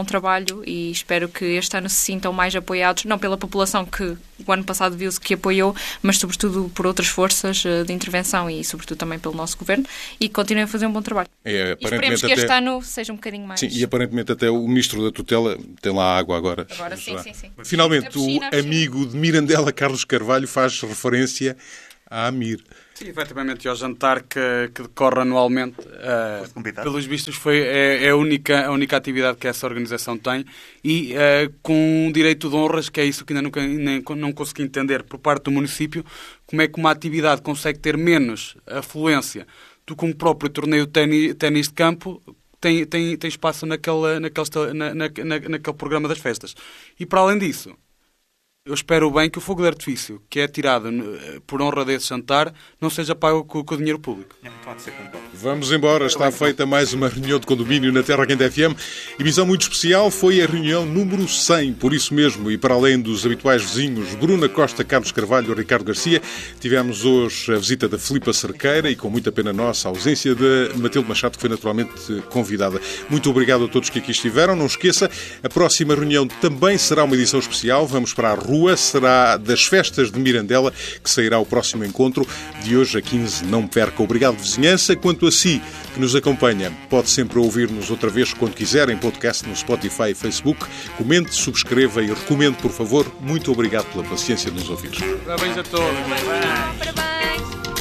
trabalho e espero que este ano se sintam mais apoiados, não pela população que o ano passado viu-se que apoiou, mas sobretudo por outras forças de intervenção e sobretudo também pelo nosso governo, e que continuem a fazer um bom trabalho. É, e esperemos que até... este ano seja um bocadinho mais... Sim, e aparentemente até o Ministro da Tutela tem lá água agora. Agora sim, sim, sim. Finalmente, piscina, o amigo de Mirandela, Carlos Carvalho, faz referência à AMIR. Sim, efetivamente, ao jantar que, que decorre anualmente, uh, pelos vistos, foi, é, é a, única, a única atividade que essa organização tem e uh, com um direito de honras, que é isso que ainda nunca, nem, não consegui entender por parte do município, como é que uma atividade consegue ter menos afluência do que um próprio torneio de ténis de campo tem, tem, tem espaço naquela, naquele, na, na, na, naquele programa das festas. E para além disso, eu espero bem que o fogo de artifício, que é tirado por honra desse jantar, não seja pago com, com o dinheiro público. Vamos embora. Está feita mais uma reunião de condomínio na Terra Quente F M. Emissão muito especial, foi a reunião número cem. Por isso mesmo, e para além dos habituais vizinhos Bruna Costa, Carlos Carvalho e Ricardo Garcia, tivemos hoje a visita da Filipa Cerqueira e, com muita pena nossa, a ausência de Matilde Machado, que foi naturalmente convidada. Muito obrigado a todos que aqui estiveram. Não esqueça, a próxima reunião também será uma edição especial. Vamos para a rua. Será das festas de Mirandela, que sairá o próximo encontro de hoje a quinze. Não perca. Obrigado, vizinhança. Quanto a si, que nos acompanha, pode sempre ouvir-nos outra vez quando quiser, em podcast no Spotify e Facebook. Comente, subscreva e recomende, por favor. Muito obrigado pela paciência de nos ouvir. Parabéns a todos. Parabéns.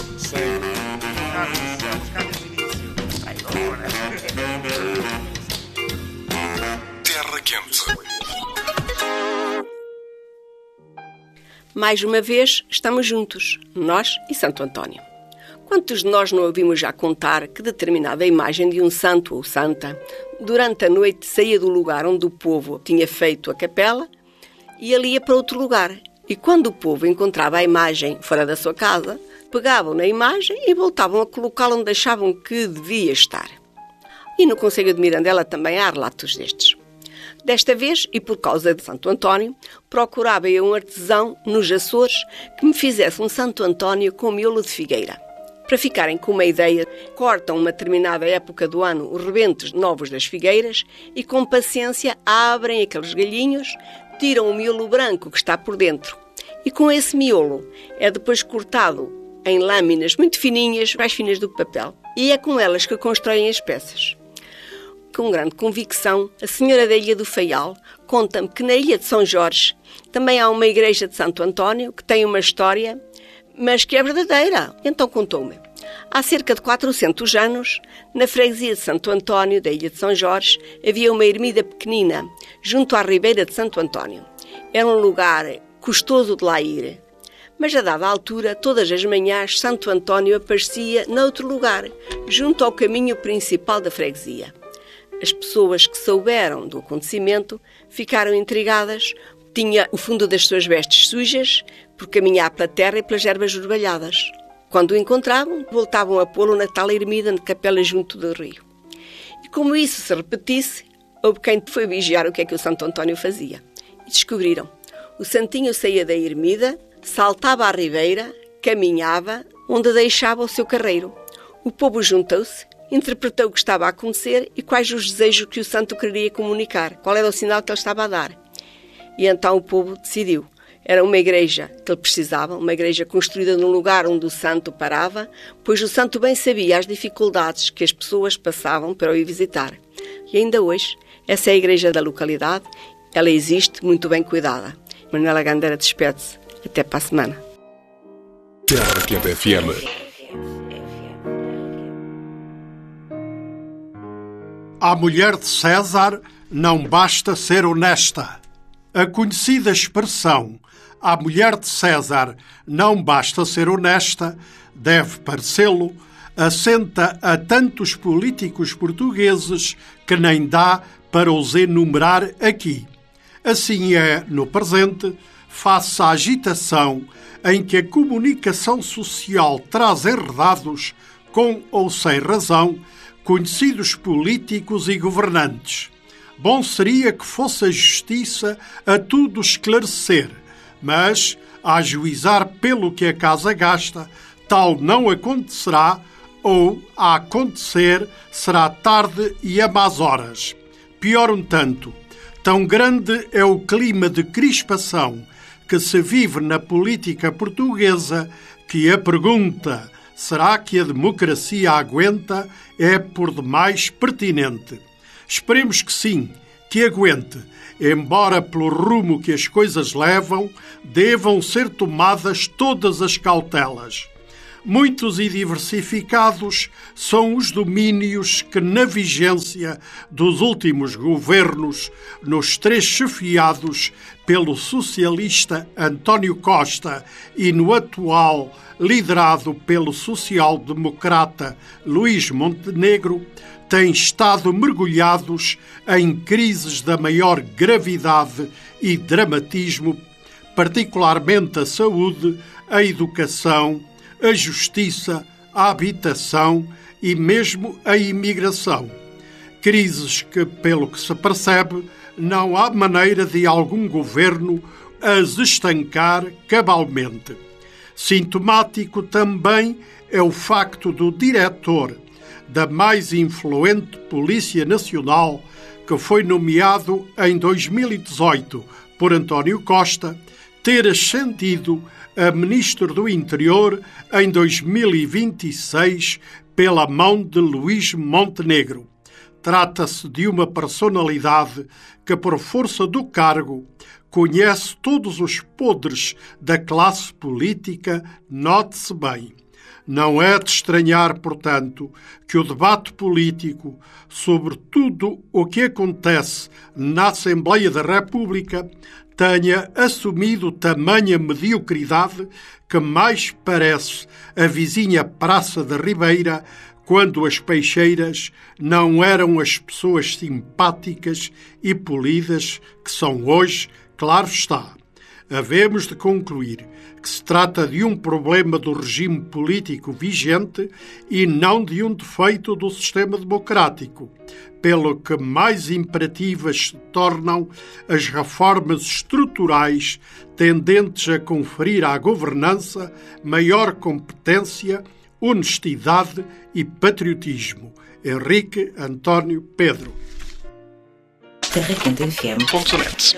Terra Quente. Mais uma vez, estamos juntos, nós e Santo António. Quantos de nós não ouvimos já contar que determinada imagem de um santo ou santa, durante a noite saía do lugar onde o povo tinha feito a capela e ali ia para outro lugar. E quando o povo encontrava a imagem fora da sua casa, pegavam na imagem e voltavam a colocá-la onde achavam que devia estar. E no Concelho de Mirandela também há relatos destes. Desta vez, e por causa de Santo António, procurava eu um artesão nos Açores que me fizesse um Santo António com miolo de figueira. Para ficarem com uma ideia, cortam uma determinada época do ano os rebentos novos das figueiras e, com paciência, abrem aqueles galhinhos, tiram o miolo branco que está por dentro. E com esse miolo é depois cortado em lâminas muito fininhas, mais finas do que papel. E é com elas que constroem as peças. Com grande convicção, a senhora da Ilha do Faial conta-me que na Ilha de São Jorge também há uma igreja de Santo António que tem uma história, mas que é verdadeira. Então contou-me. Há cerca de quatrocentos anos, na freguesia de Santo António, da Ilha de São Jorge, havia uma ermida pequenina, junto à ribeira de Santo António. Era um lugar custoso de lá ir. Mas a dada altura, todas as manhãs, Santo António aparecia noutro lugar, junto ao caminho principal da freguesia. As pessoas que souberam do acontecimento ficaram intrigadas. Tinha o fundo das suas vestes sujas por caminhar pela terra e pelas ervas orvalhadas. Quando o encontravam, voltavam a pô-lo na tal ermida de capela junto do rio. E como isso se repetisse, houve quem foi vigiar o que é que o Santo António fazia. E descobriram. O santinho saía da ermida, saltava à ribeira, caminhava, onde deixava o seu carreiro. O povo juntou-se, interpretou o que estava a acontecer e quais os desejos que o santo queria comunicar, qual era o sinal que ele estava a dar. E então o povo decidiu. Era uma igreja que ele precisava, uma igreja construída num lugar onde o santo parava, pois o santo bem sabia as dificuldades que as pessoas passavam para o ir visitar. E ainda hoje, essa é a igreja da localidade, ela existe muito bem cuidada. Manuela Gandeira despede-se. Até para a semana. Terra Quente F M. À mulher de César não basta ser honesta. A conhecida expressão "à mulher de César não basta ser honesta" deve parecê-lo, assenta a tantos políticos portugueses que nem dá para os enumerar aqui. Assim é no presente, face à agitação em que a comunicação social traz enredados, com ou sem razão, conhecidos políticos e governantes. Bom seria que fosse a justiça a tudo esclarecer, mas, a ajuizar pelo que a casa gasta, tal não acontecerá, ou, a acontecer, será tarde e a más horas. Pior um tanto, Tão grande é o clima de crispação que se vive na política portuguesa que a pergunta será que a democracia aguenta é por demais pertinente. Esperemos que sim, que aguente, embora pelo rumo que as coisas levam, devam ser tomadas todas as cautelas. Muitos e diversificados são os domínios que, na vigência dos últimos governos, nos três chefiados pelo socialista António Costa e no atual liderado pelo social-democrata Luís Montenegro, têm estado mergulhados em crises da maior gravidade e dramatismo, particularmente a saúde, a educação, a justiça, a habitação e mesmo a imigração. Crises que, pelo que se percebe, não há maneira de algum governo as estancar cabalmente. Sintomático também é o facto do diretor da mais influente Polícia Nacional, que foi nomeado em dois mil e dezoito por António Costa, ter ascendido a Ministro do Interior em dois mil e vinte e seis pela mão de Luís Montenegro. Trata-se de uma personalidade que, por força do cargo, conhece todos os podres da classe política, note-se bem. Não é de estranhar, portanto, que o debate político sobre tudo o que acontece na Assembleia da República tenha assumido tamanha mediocridade que mais parece a vizinha Praça da Ribeira, quando as peixeiras não eram as pessoas simpáticas e polidas que são hoje, claro está. Havemos de concluir que se trata de um problema do regime político vigente e não de um defeito do sistema democrático, pelo que mais imperativas se tornam as reformas estruturais tendentes a conferir à governança maior competência, honestidade e patriotismo. Henrique António Pedro. Terra Quente F M ponto net.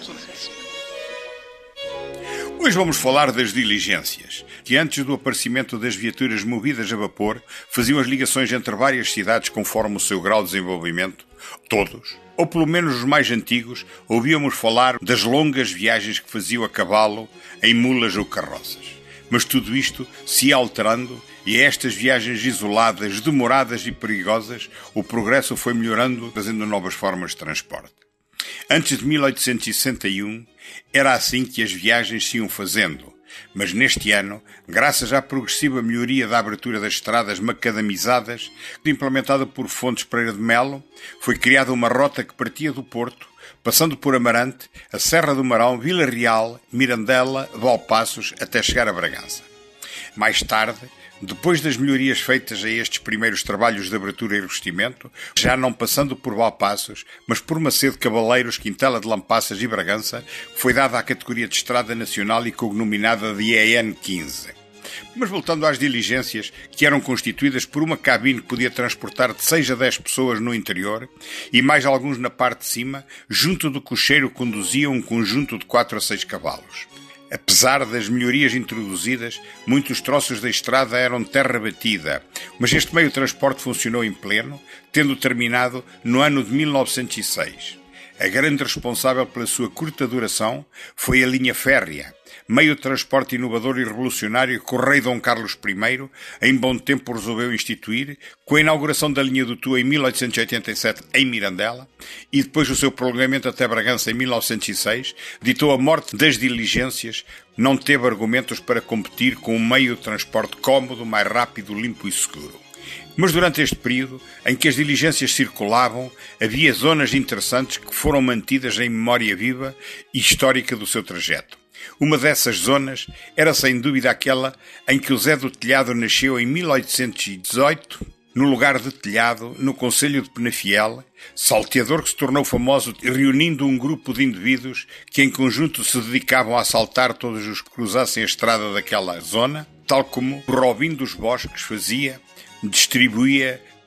Hoje vamos falar das diligências, que antes do aparecimento das viaturas movidas a vapor, faziam as ligações entre várias cidades conforme o seu grau de desenvolvimento. Todos, ou pelo menos os mais antigos, ouvíamos falar das longas viagens que faziam a cavalo, em mulas ou carroças. Mas tudo isto se ia alterando e a estas viagens isoladas, demoradas e perigosas, o progresso foi melhorando, trazendo novas formas de transporte. Antes de mil oitocentos e sessenta e um, era assim que as viagens se iam fazendo, mas neste ano, graças à progressiva melhoria da abertura das estradas macadamizadas, implementada por Fontes Pereira de Melo, foi criada uma rota que partia do Porto, passando por Amarante, a Serra do Marão, Vila Real, Mirandela, Valpaços, até chegar a Bragança. Mais tarde, depois das melhorias feitas a estes primeiros trabalhos de abertura e revestimento, já não passando por Valpaços, mas por Macedo, Cavaleiros, Quintela de Lampaças e Bragança, foi dada à categoria de Estrada Nacional e cognominada de E N quinze. Mas voltando às diligências, que eram constituídas por uma cabine que podia transportar de seis a dez pessoas no interior e mais alguns na parte de cima, junto do cocheiro conduzia um conjunto de quatro a seis cavalos. Apesar das melhorias introduzidas, muitos troços da estrada eram terra batida, mas este meio de transporte funcionou em pleno, tendo terminado no ano de mil novecentos e seis. A grande responsável pela sua curta duração foi a linha férrea, meio de transporte inovador e revolucionário que o rei Dom Carlos I, em bom tempo, resolveu instituir, com a inauguração da linha do Tua em mil oitocentos e oitenta e sete em Mirandela, e depois o seu prolongamento até Bragança em mil novecentos e seis, ditou a morte das diligências, não teve argumentos para competir com um meio de transporte cómodo, mais rápido, limpo e seguro. Mas durante este período, em que as diligências circulavam, havia zonas interessantes que foram mantidas em memória viva e histórica do seu trajeto. Uma dessas zonas era sem dúvida aquela em que o Zé do Telhado nasceu em mil oitocentos e dezoito, no lugar de Telhado, no concelho de Penafiel, salteador que se tornou famoso reunindo um grupo de indivíduos que em conjunto se dedicavam a assaltar todos os que cruzassem a estrada daquela zona, tal como o Robin dos Bosques fazia, distribuía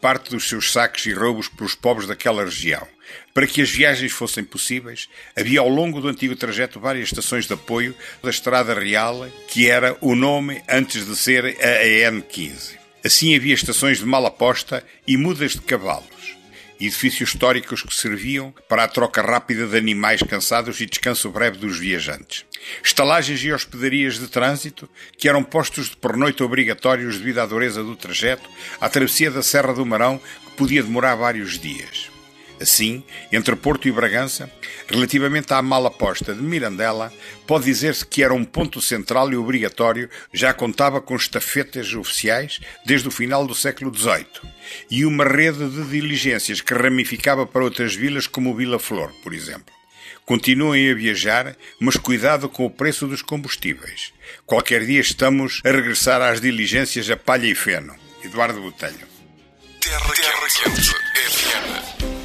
parte dos seus saques e roubos pelos pobres daquela região. Para que as viagens fossem possíveis, havia ao longo do antigo trajeto várias estações de apoio da Estrada Real, que era o nome antes de ser a E N quinze. Assim havia estações de mala posta e mudas de cavalos, edifícios históricos que serviam para a troca rápida de animais cansados e descanso breve dos viajantes. Estalagens e hospedarias de trânsito, que eram postos de pernoite obrigatórios devido à dureza do trajeto, à travessia da Serra do Marão, que podia demorar vários dias. Assim, entre Porto e Bragança, relativamente à mala posta de Mirandela, pode dizer-se que era um ponto central e obrigatório, já contava com estafetas oficiais desde o final do século dezoito, e uma rede de diligências que ramificava para outras vilas como Vila Flor, por exemplo. Continuem a viajar, mas cuidado com o preço dos combustíveis. Qualquer dia estamos a regressar às diligências a palha e feno. Eduardo Botelho. Terra Quente F M.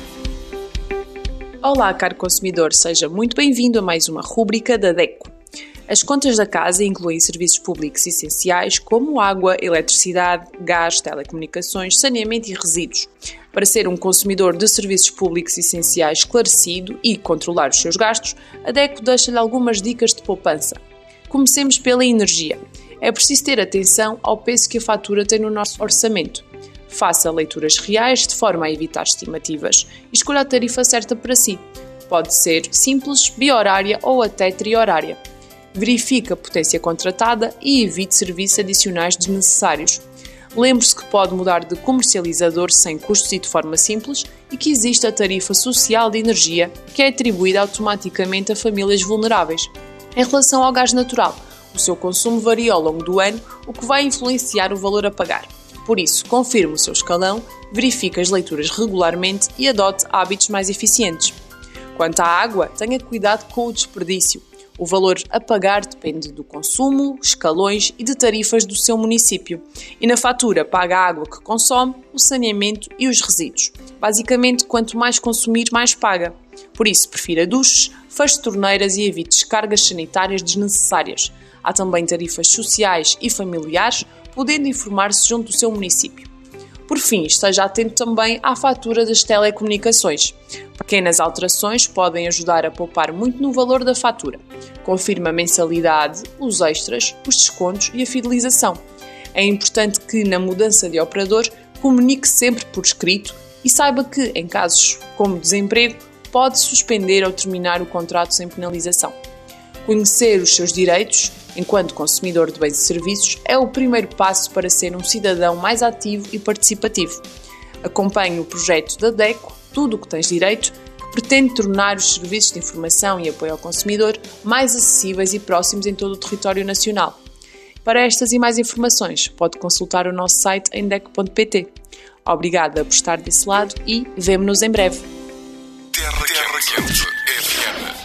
Olá, caro consumidor, seja muito bem-vindo a mais uma rúbrica da DECO. As contas da casa incluem serviços públicos essenciais como água, eletricidade, gás, telecomunicações, saneamento e resíduos. Para ser um consumidor de serviços públicos essenciais esclarecido e controlar os seus gastos, a DECO deixa-lhe algumas dicas de poupança. Comecemos pela energia. É preciso ter atenção ao peso que a fatura tem no nosso orçamento. Faça leituras reais de forma a evitar estimativas e escolha a tarifa certa para si. Pode ser simples, bi-horária ou até tri-horária. Verifique a potência contratada e evite serviços adicionais desnecessários. Lembre-se que pode mudar de comercializador sem custos e de forma simples e que existe a tarifa social de energia, que é atribuída automaticamente a famílias vulneráveis. Em relação ao gás natural, o seu consumo varia ao longo do ano, o que vai influenciar o valor a pagar. Por isso, confirme o seu escalão, verifique as leituras regularmente e adote hábitos mais eficientes. Quanto à água, tenha cuidado com o desperdício. O valor a pagar depende do consumo, escalões e de tarifas do seu município. E na fatura paga a água que consome, o saneamento e os resíduos. Basicamente, quanto mais consumir, mais paga. Por isso, prefira duches, feche torneiras e evite descargas sanitárias desnecessárias. Há também tarifas sociais e familiares, podendo informar-se junto do seu município. Por fim, esteja atento também à fatura das telecomunicações. Pequenas alterações podem ajudar a poupar muito no valor da fatura. Confirme a mensalidade, os extras, os descontos e a fidelização. É importante que, na mudança de operador, comunique sempre por escrito e saiba que, em casos como desemprego, pode suspender ou terminar o contrato sem penalização. Conhecer os seus direitos, enquanto consumidor de bens e serviços, é o primeiro passo para ser um cidadão mais ativo e participativo. Acompanhe o projeto da DECO, Tudo o que Tens Direito, que pretende tornar os serviços de informação e apoio ao consumidor mais acessíveis e próximos em todo o território nacional. Para estas e mais informações, pode consultar o nosso site em deco ponto pt. Obrigada por estar desse lado e vemo-nos em breve. Terra Quente F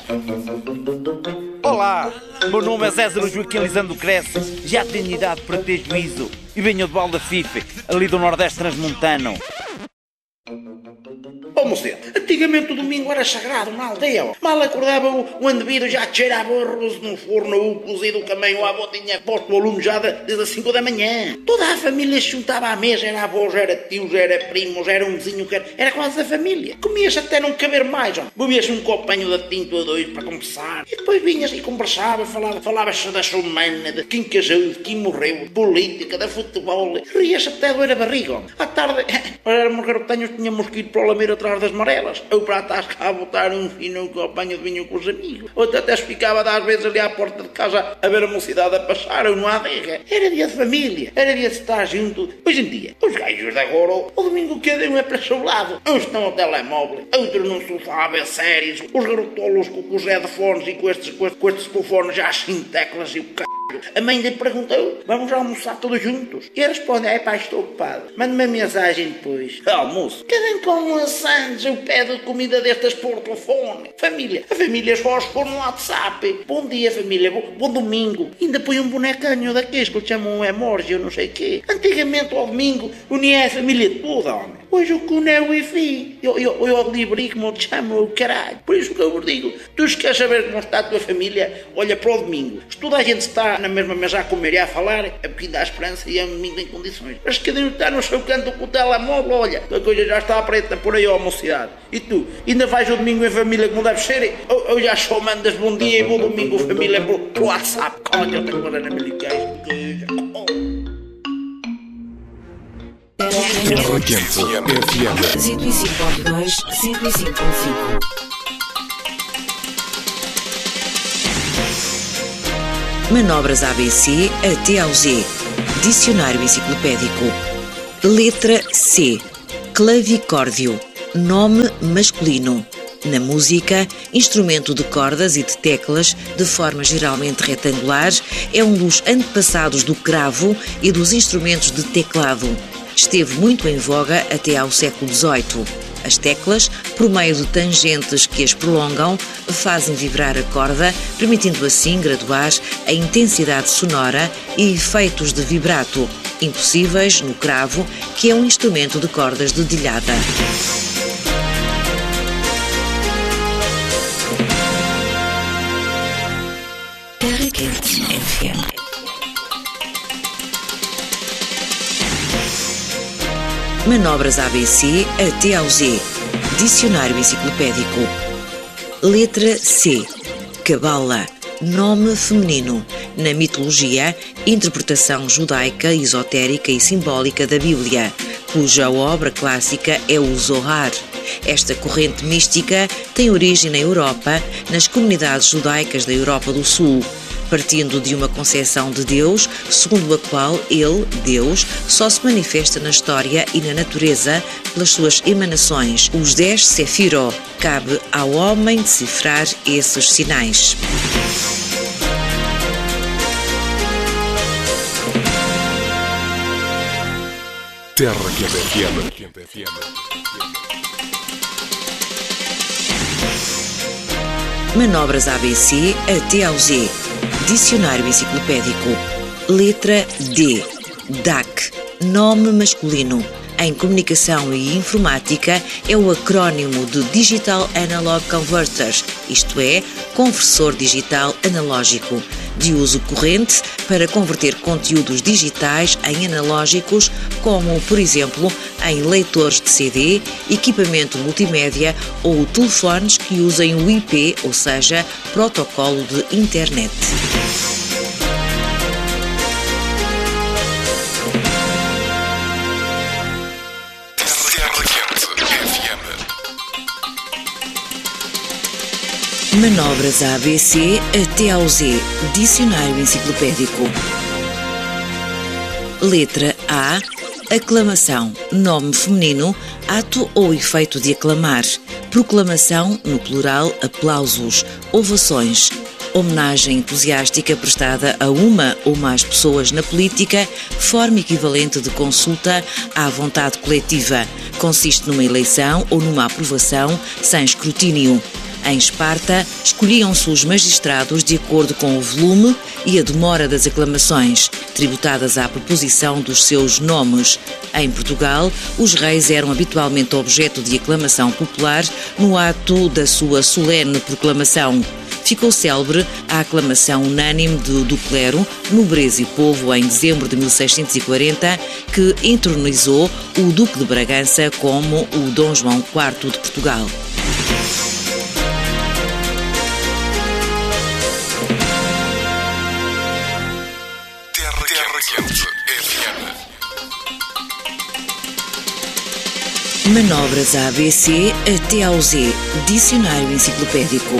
M. Olá, meu nome é César Joaquim Lisandro Cresce, já tenho idade para ter juízo e venho de Baldafife, ali do Nordeste Transmontano. Ó moceiro, antigamente o domingo era sagrado na aldeia. Ó. Mal acordava o, o indivíduo, já cheirava arroz no forno, o cozido, o caminho, a avó tinha posto o aluno já desde as cinco da manhã. Toda a família se juntava à mesa, era avós, era tios, era primos, era um vizinho, era, era quase a família. Comias até não caber mais, ó. Bebias um copanho de tinto a dois para conversar. E depois vinhas e conversava, falava, falava-se da sua humana, de quem casou, de quem morreu, de política, de futebol. Rias até doer a barriga, ó. À tarde, éramos garotanhos, tínhamos que ir para o lameiro atrás das marelas, ou para a tasca a botar um fino copanho de vinho com os amigos, ou até se ficava às vezes ali à porta de casa a ver a mocidade a passar ou não há adega. Era dia de família, era dia de estar junto. Hoje em dia, os gajos de agora, o domingo cada um é para o seu lado. Uns estão ao telemóvel, outros num sofá a ver séries, os garotolos com, com os headphones e com estes, com estes, com estes telefones já sem teclas e o c... A mãe lhe perguntou, vamos almoçar todos juntos? E ele responde, é pá, estou ocupado. Mande-me a mensagem depois. Almoço. Cada um com um sandes, eu pedo comida destas por telefone. Família. A família só os pôr no WhatsApp. Bom dia, família. Bom, bom domingo. Ainda põe um bonecanho daqueles que chamam um emoji ou não sei o quê. Antigamente, ao domingo, unia a família toda, homem. Hoje o que une é o Wi-Fi. Eu, eu, eu livre como eu te chamo, o caralho. Por isso que eu vos digo, tu se queres saber como está a tua família, olha para o domingo. Se toda a gente está na mesma mesa a comer e a falar, é porque dá esperança e é um domingo em condições. Mas cada um está no seu canto com o telemóvel, olha, a coisa já está preta por aí, ó mocidade. E tu, ainda vais o domingo em família como deve ser? Ou, ou já só mandas bom dia e vou domingo família pro, pro WhatsApp? Calma que eu tenho que mandar na Milicais. Terra Quente F M. cento e cinco ponto dois, cento e cinco ponto cinco. Manobras A B C até ao Z. Dicionário enciclopédico. Letra C. Clavicórdio. Nome masculino. Na música, instrumento de cordas e de teclas, de forma geralmente retangular, é um dos antepassados do cravo e dos instrumentos de teclado. Esteve muito em voga até ao século dezoito. As teclas, por meio de tangentes que as prolongam, fazem vibrar a corda, permitindo assim graduar a intensidade sonora e efeitos de vibrato, impossíveis no cravo, que é um instrumento de cordas dedilhada. Terra Quente F M. Manobras A B C até ao Z. Dicionário enciclopédico. Letra C. Cabala. Nome feminino. Na mitologia, interpretação judaica, esotérica e simbólica da Bíblia, cuja obra clássica é o Zohar. Esta corrente mística tem origem na Europa, nas comunidades judaicas da Europa do Sul, partindo de uma concepção de Deus, segundo a qual ele, Deus, só se manifesta na história e na natureza pelas suas emanações, os dez Sefiró. Cabe ao homem decifrar esses sinais. Terra Quente F M. Manobras A B C até ao Z. Dicionário enciclopédico. Letra D. D A C. Nome masculino. Em comunicação e informática é o acrónimo de Digital Analog Converter, isto é, conversor digital analógico, de uso corrente para converter conteúdos digitais em analógicos, como, por exemplo, em leitores de C D, equipamento multimédia ou telefones que usem o I P, ou seja, protocolo de internet. Manobras A B C até ao Z. Dicionário enciclopédico. Letra A. Aclamação. Nome feminino. Ato ou efeito de aclamar. Proclamação, no plural, aplausos. Ovações. Homenagem entusiástica prestada a uma ou mais pessoas na política, forma equivalente de consulta à vontade coletiva. Consiste numa eleição ou numa aprovação sem escrutínio. Em Esparta, escolhiam-se os magistrados de acordo com o volume e a demora das aclamações, tributadas à proposição dos seus nomes. Em Portugal, os reis eram habitualmente objeto de aclamação popular no ato da sua solene proclamação. Ficou célebre a aclamação unânime do, do clero, nobreza e povo, em dezembro de mil seiscentos e quarenta, que entronizou o Duque de Bragança como o Dom João quarto de Portugal. Manobras A B C até ao Z. Dicionário enciclopédico.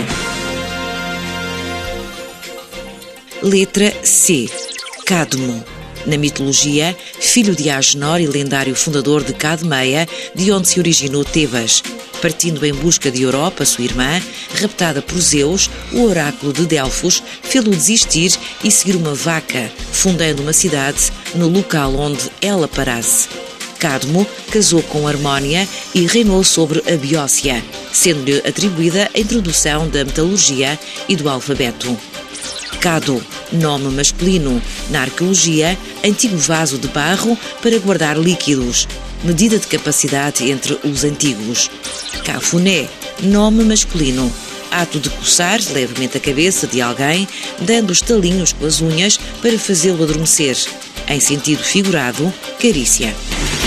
Letra C. Cadmo. Na mitologia, filho de Agenor e lendário fundador de Cadmeia, de onde se originou Tebas. Partindo em busca de Europa, sua irmã, raptada por Zeus, o oráculo de Delfos, fê-lo desistir e seguir uma vaca, fundando uma cidade no local onde ela parasse. Cadmo casou com Harmónia e reinou sobre a Beócia, sendo-lhe atribuída a introdução da metalurgia e do alfabeto. Cado, nome masculino. Na arqueologia, antigo vaso de barro para guardar líquidos, medida de capacidade entre os antigos. Cafuné, nome masculino. ato de coçar levemente a cabeça de alguém, dando estalinhos com as unhas para fazê-lo adormecer. Em sentido figurado, carícia.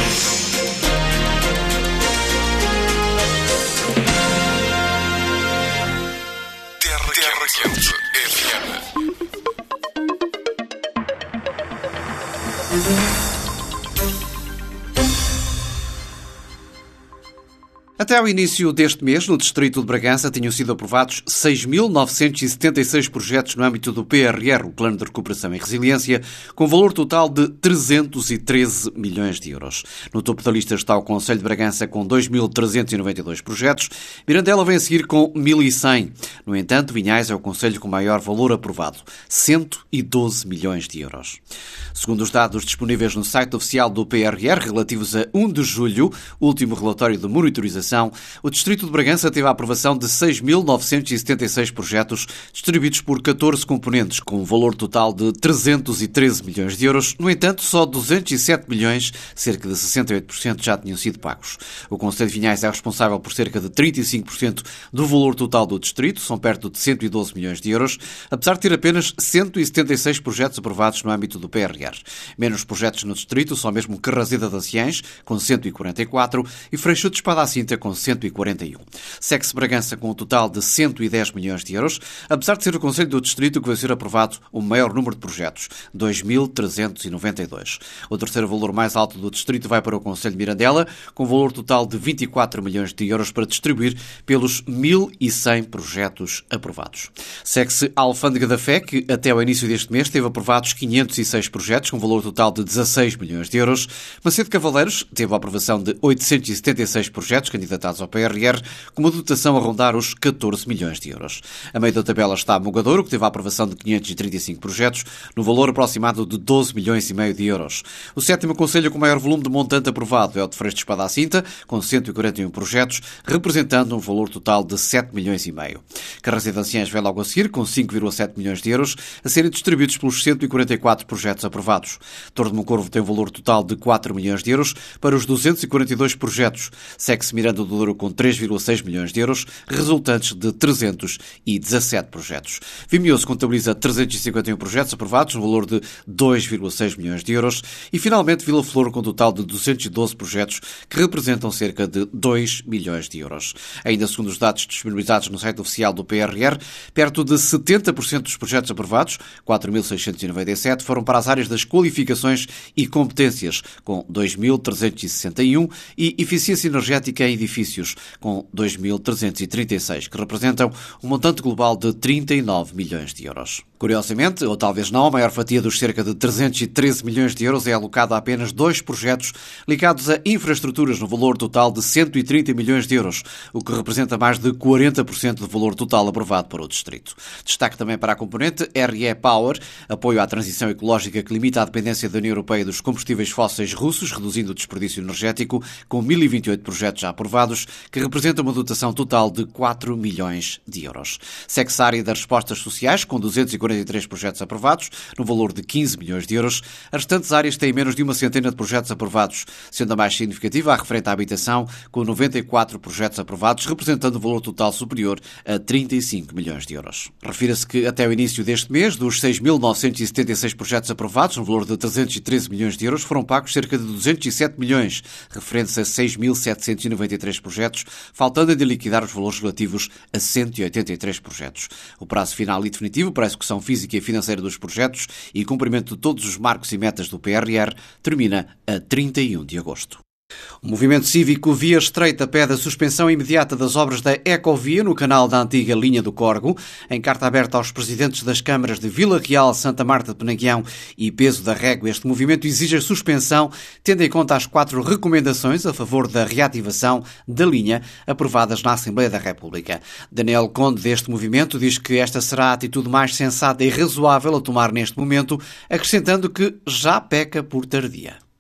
Até ao início deste mês, no Distrito de Bragança, tinham sido aprovados seis mil novecentos e setenta e seis projetos no âmbito do P R R, o Plano de Recuperação e Resiliência, com valor total de trezentos e treze milhões de euros. No topo da lista está o Concelho de Bragança, com dois mil trezentos e noventa e dois projetos. Mirandela vem a seguir com mil e cem. No entanto, Vinhais é o concelho com maior valor aprovado, cento e doze milhões de euros. Segundo os dados disponíveis no site oficial do P R R, relativos a primeiro de julho, último relatório de monitorização, o Distrito de Bragança teve a aprovação de seis mil novecentos e setenta e seis projetos distribuídos por catorze componentes, com um valor total de trezentos e treze milhões de euros. No entanto, só duzentos e sete milhões, cerca de sessenta e oito por cento, já tinham sido pagos. O Concelho de Vinhais é responsável por cerca de trinta e cinco por cento do valor total do distrito, são perto de cento e doze milhões de euros, apesar de ter apenas cento e setenta e seis projetos aprovados no âmbito do P R R. Menos projetos no distrito são mesmo Carraseda de Anciães, com cento e quarenta e quatro, e Freixo de Espada-à-Cinta, com cento e quarenta e um. Segue-se Bragança com um total de cento e dez milhões de euros, apesar de ser o Concelho do Distrito que vai ser aprovado o maior número de projetos, dois mil trezentos e noventa e dois. O terceiro valor mais alto do Distrito vai para o Concelho de Mirandela, com um valor total de vinte e quatro milhões de euros para distribuir pelos mil e cem projetos aprovados. Segue-se a Alfândega da Fé, que até ao início deste mês teve aprovados quinhentos e seis projetos, com um valor total de dezasseis milhões de euros. Macedo Cavaleiros teve a aprovação de oitocentos e setenta e seis projetos candidatados ao P R R, com uma dotação a rondar os catorze milhões de euros. A meio da tabela está a Mogadouro, que teve a aprovação de quinhentos e trinta e cinco projetos, no valor aproximado de doze milhões e meio de euros. O sétimo concelho com maior volume de montante aprovado é o de Freixo de Espada-à-Cinta, com cento e quarenta e um projetos, representando um valor total de sete milhões e meio. Carraseda de Anciães vem logo a seguir, com cinco vírgula sete milhões de euros, a serem distribuídos pelos cento e quarenta e quatro projetos aprovados. Torre de Moncorvo tem um valor total de quatro milhões de euros para os duzentos e quarenta e dois projetos. Segue-se Miranda do Douro com três vírgula seis milhões de euros, resultantes de trezentos e dezassete projetos. Vimioso contabiliza trezentos e cinquenta e um projetos aprovados, no valor de dois vírgula seis milhões de euros. E, finalmente, Vila Flor com um total de duzentos e doze projetos, que representam cerca de dois milhões de euros. Ainda segundo os dados disponibilizados no site oficial do P R R, perto de setenta por cento dos projetos aprovados, quatro mil seiscentos e noventa e sete, foram para as áreas das qualificações e competências, com dois mil trezentos e sessenta e um, e eficiência energética em edifícios, com dois mil trezentos e trinta e seis, que representam um montante global de trinta e nove milhões de euros. Curiosamente, ou talvez não, a maior fatia dos cerca de trezentos e treze milhões de euros é alocada a apenas dois projetos ligados a infraestruturas no valor total de cento e trinta milhões de euros, o que representa mais de quarenta por cento do valor total aprovado para o distrito. Destaque também para a componente R E Power, apoio à transição ecológica que limita a dependência da União Europeia dos combustíveis fósseis russos, reduzindo o desperdício energético, com mil e vinte e oito projetos já aprovados, que representa uma dotação total de quatro milhões de euros. Segue-se a área das respostas sociais, com duzentos e quarenta e três projetos aprovados, no valor de quinze milhões de euros. As restantes áreas têm menos de uma centena de projetos aprovados, sendo a mais significativa a referente à habitação, com noventa e quatro projetos aprovados, representando um valor total superior a trinta e cinco milhões de euros. Refira-se que até o início deste mês, dos seis mil novecentos e setenta e seis projetos aprovados, no valor de trezentos e treze milhões de euros, foram pagos cerca de duzentos e sete milhões, referentes a seis mil setecentos e noventa e três projetos, faltando de liquidar os valores relativos a cento e oitenta e três projetos. O prazo final e definitivo para a execução física e financeira dos projetos e cumprimento de todos os marcos e metas do P R R termina a trinta e um de agosto. O movimento cívico Via Estreita pede a suspensão imediata das obras da Ecovia no canal da antiga linha do Corgo. Em carta aberta aos presidentes das câmaras de Vila Real, Santa Marta de Penaguião e Peso da Régua, este movimento exige a suspensão, tendo em conta as quatro recomendações a favor da reativação da linha aprovadas na Assembleia da República. Daniel Conde, deste movimento, diz que esta será a atitude mais sensata e razoável a tomar neste momento, acrescentando que já peca por tardia.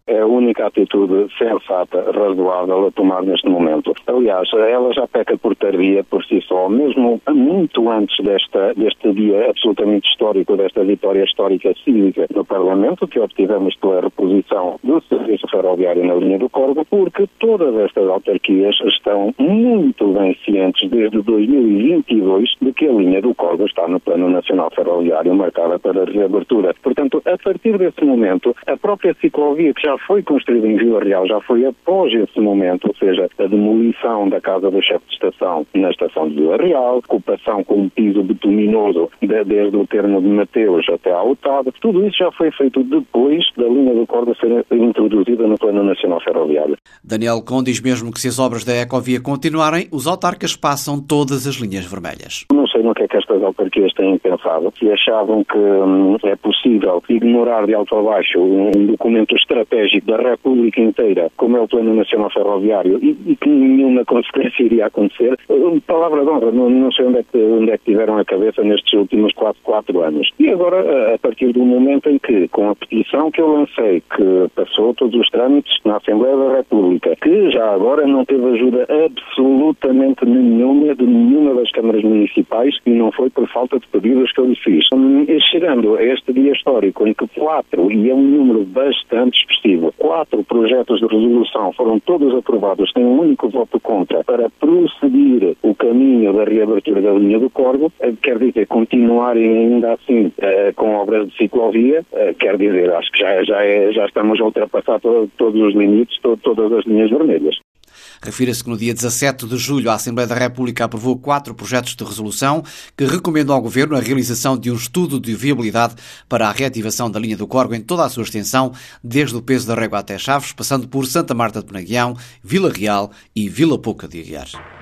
É a única atitude sensata, razoável a tomar neste momento. Aliás, ela já peca por tardia por si só, mesmo muito antes desta, deste dia absolutamente histórico, desta vitória histórica cívica no Parlamento, que obtivemos pela reposição do serviço ferroviário na linha do Corgo, porque todas estas autarquias estão muito bem cientes desde dois mil e vinte e dois de que a linha do Corgo está no Plano Nacional Ferroviário marcada para reabertura. Portanto, a partir desse momento, a própria ciclovia que já foi construída em Vila Real já foi após esse momento, ou seja, a demolição da casa do chefe de estação na estação de Vila Real, ocupação com um piso bituminoso de, desde o termo de Mateus até à Otávio, tudo isso já foi feito depois da linha do Corgo ser introduzida no Plano Nacional Ferroviário. Daniel Con diz mesmo que se as obras da Ecovia continuarem, os autarcas passam todas as linhas vermelhas. Não sei no que é que estas autarquias têm pensado. Se achavam que hum, é possível ignorar de alto a baixo um documento estratégico da República inteira, como é o Plano Nacional Ferroviário, e, e que nenhuma consequência iria acontecer, palavra de honra, não, não sei onde é, que, onde é que tiveram a cabeça nestes últimos quase quatro anos. E agora, a partir do momento em que, com a petição que eu lancei, que passou todos os trâmites na Assembleia da República, que já agora não teve ajuda absolutamente nenhuma de nenhuma das câmaras municipais, e não foi por falta de pedidos que eu lhe fiz. Chegando a este dia histórico em que quatro, e é um número bastante expressivo, quatro projetos de resolução foram todos aprovados, tem um único voto contra, para prosseguir o caminho da reabertura da linha do Corgo, quer dizer, continuarem ainda assim eh, com obras de ciclovia, eh, quer dizer, acho que já, já, é, já estamos a ultrapassar to, todos os limites, to, todas as linhas vermelhas. Refira-se que no dia dezassete de julho a Assembleia da República aprovou quatro projetos de resolução que recomendam ao Governo a realização de um estudo de viabilidade para a reativação da linha do Corgo em toda a sua extensão, desde o Peso da Régua até Chaves, passando por Santa Marta de Penaguião, Vila Real e Vila Pouca de Aguiar.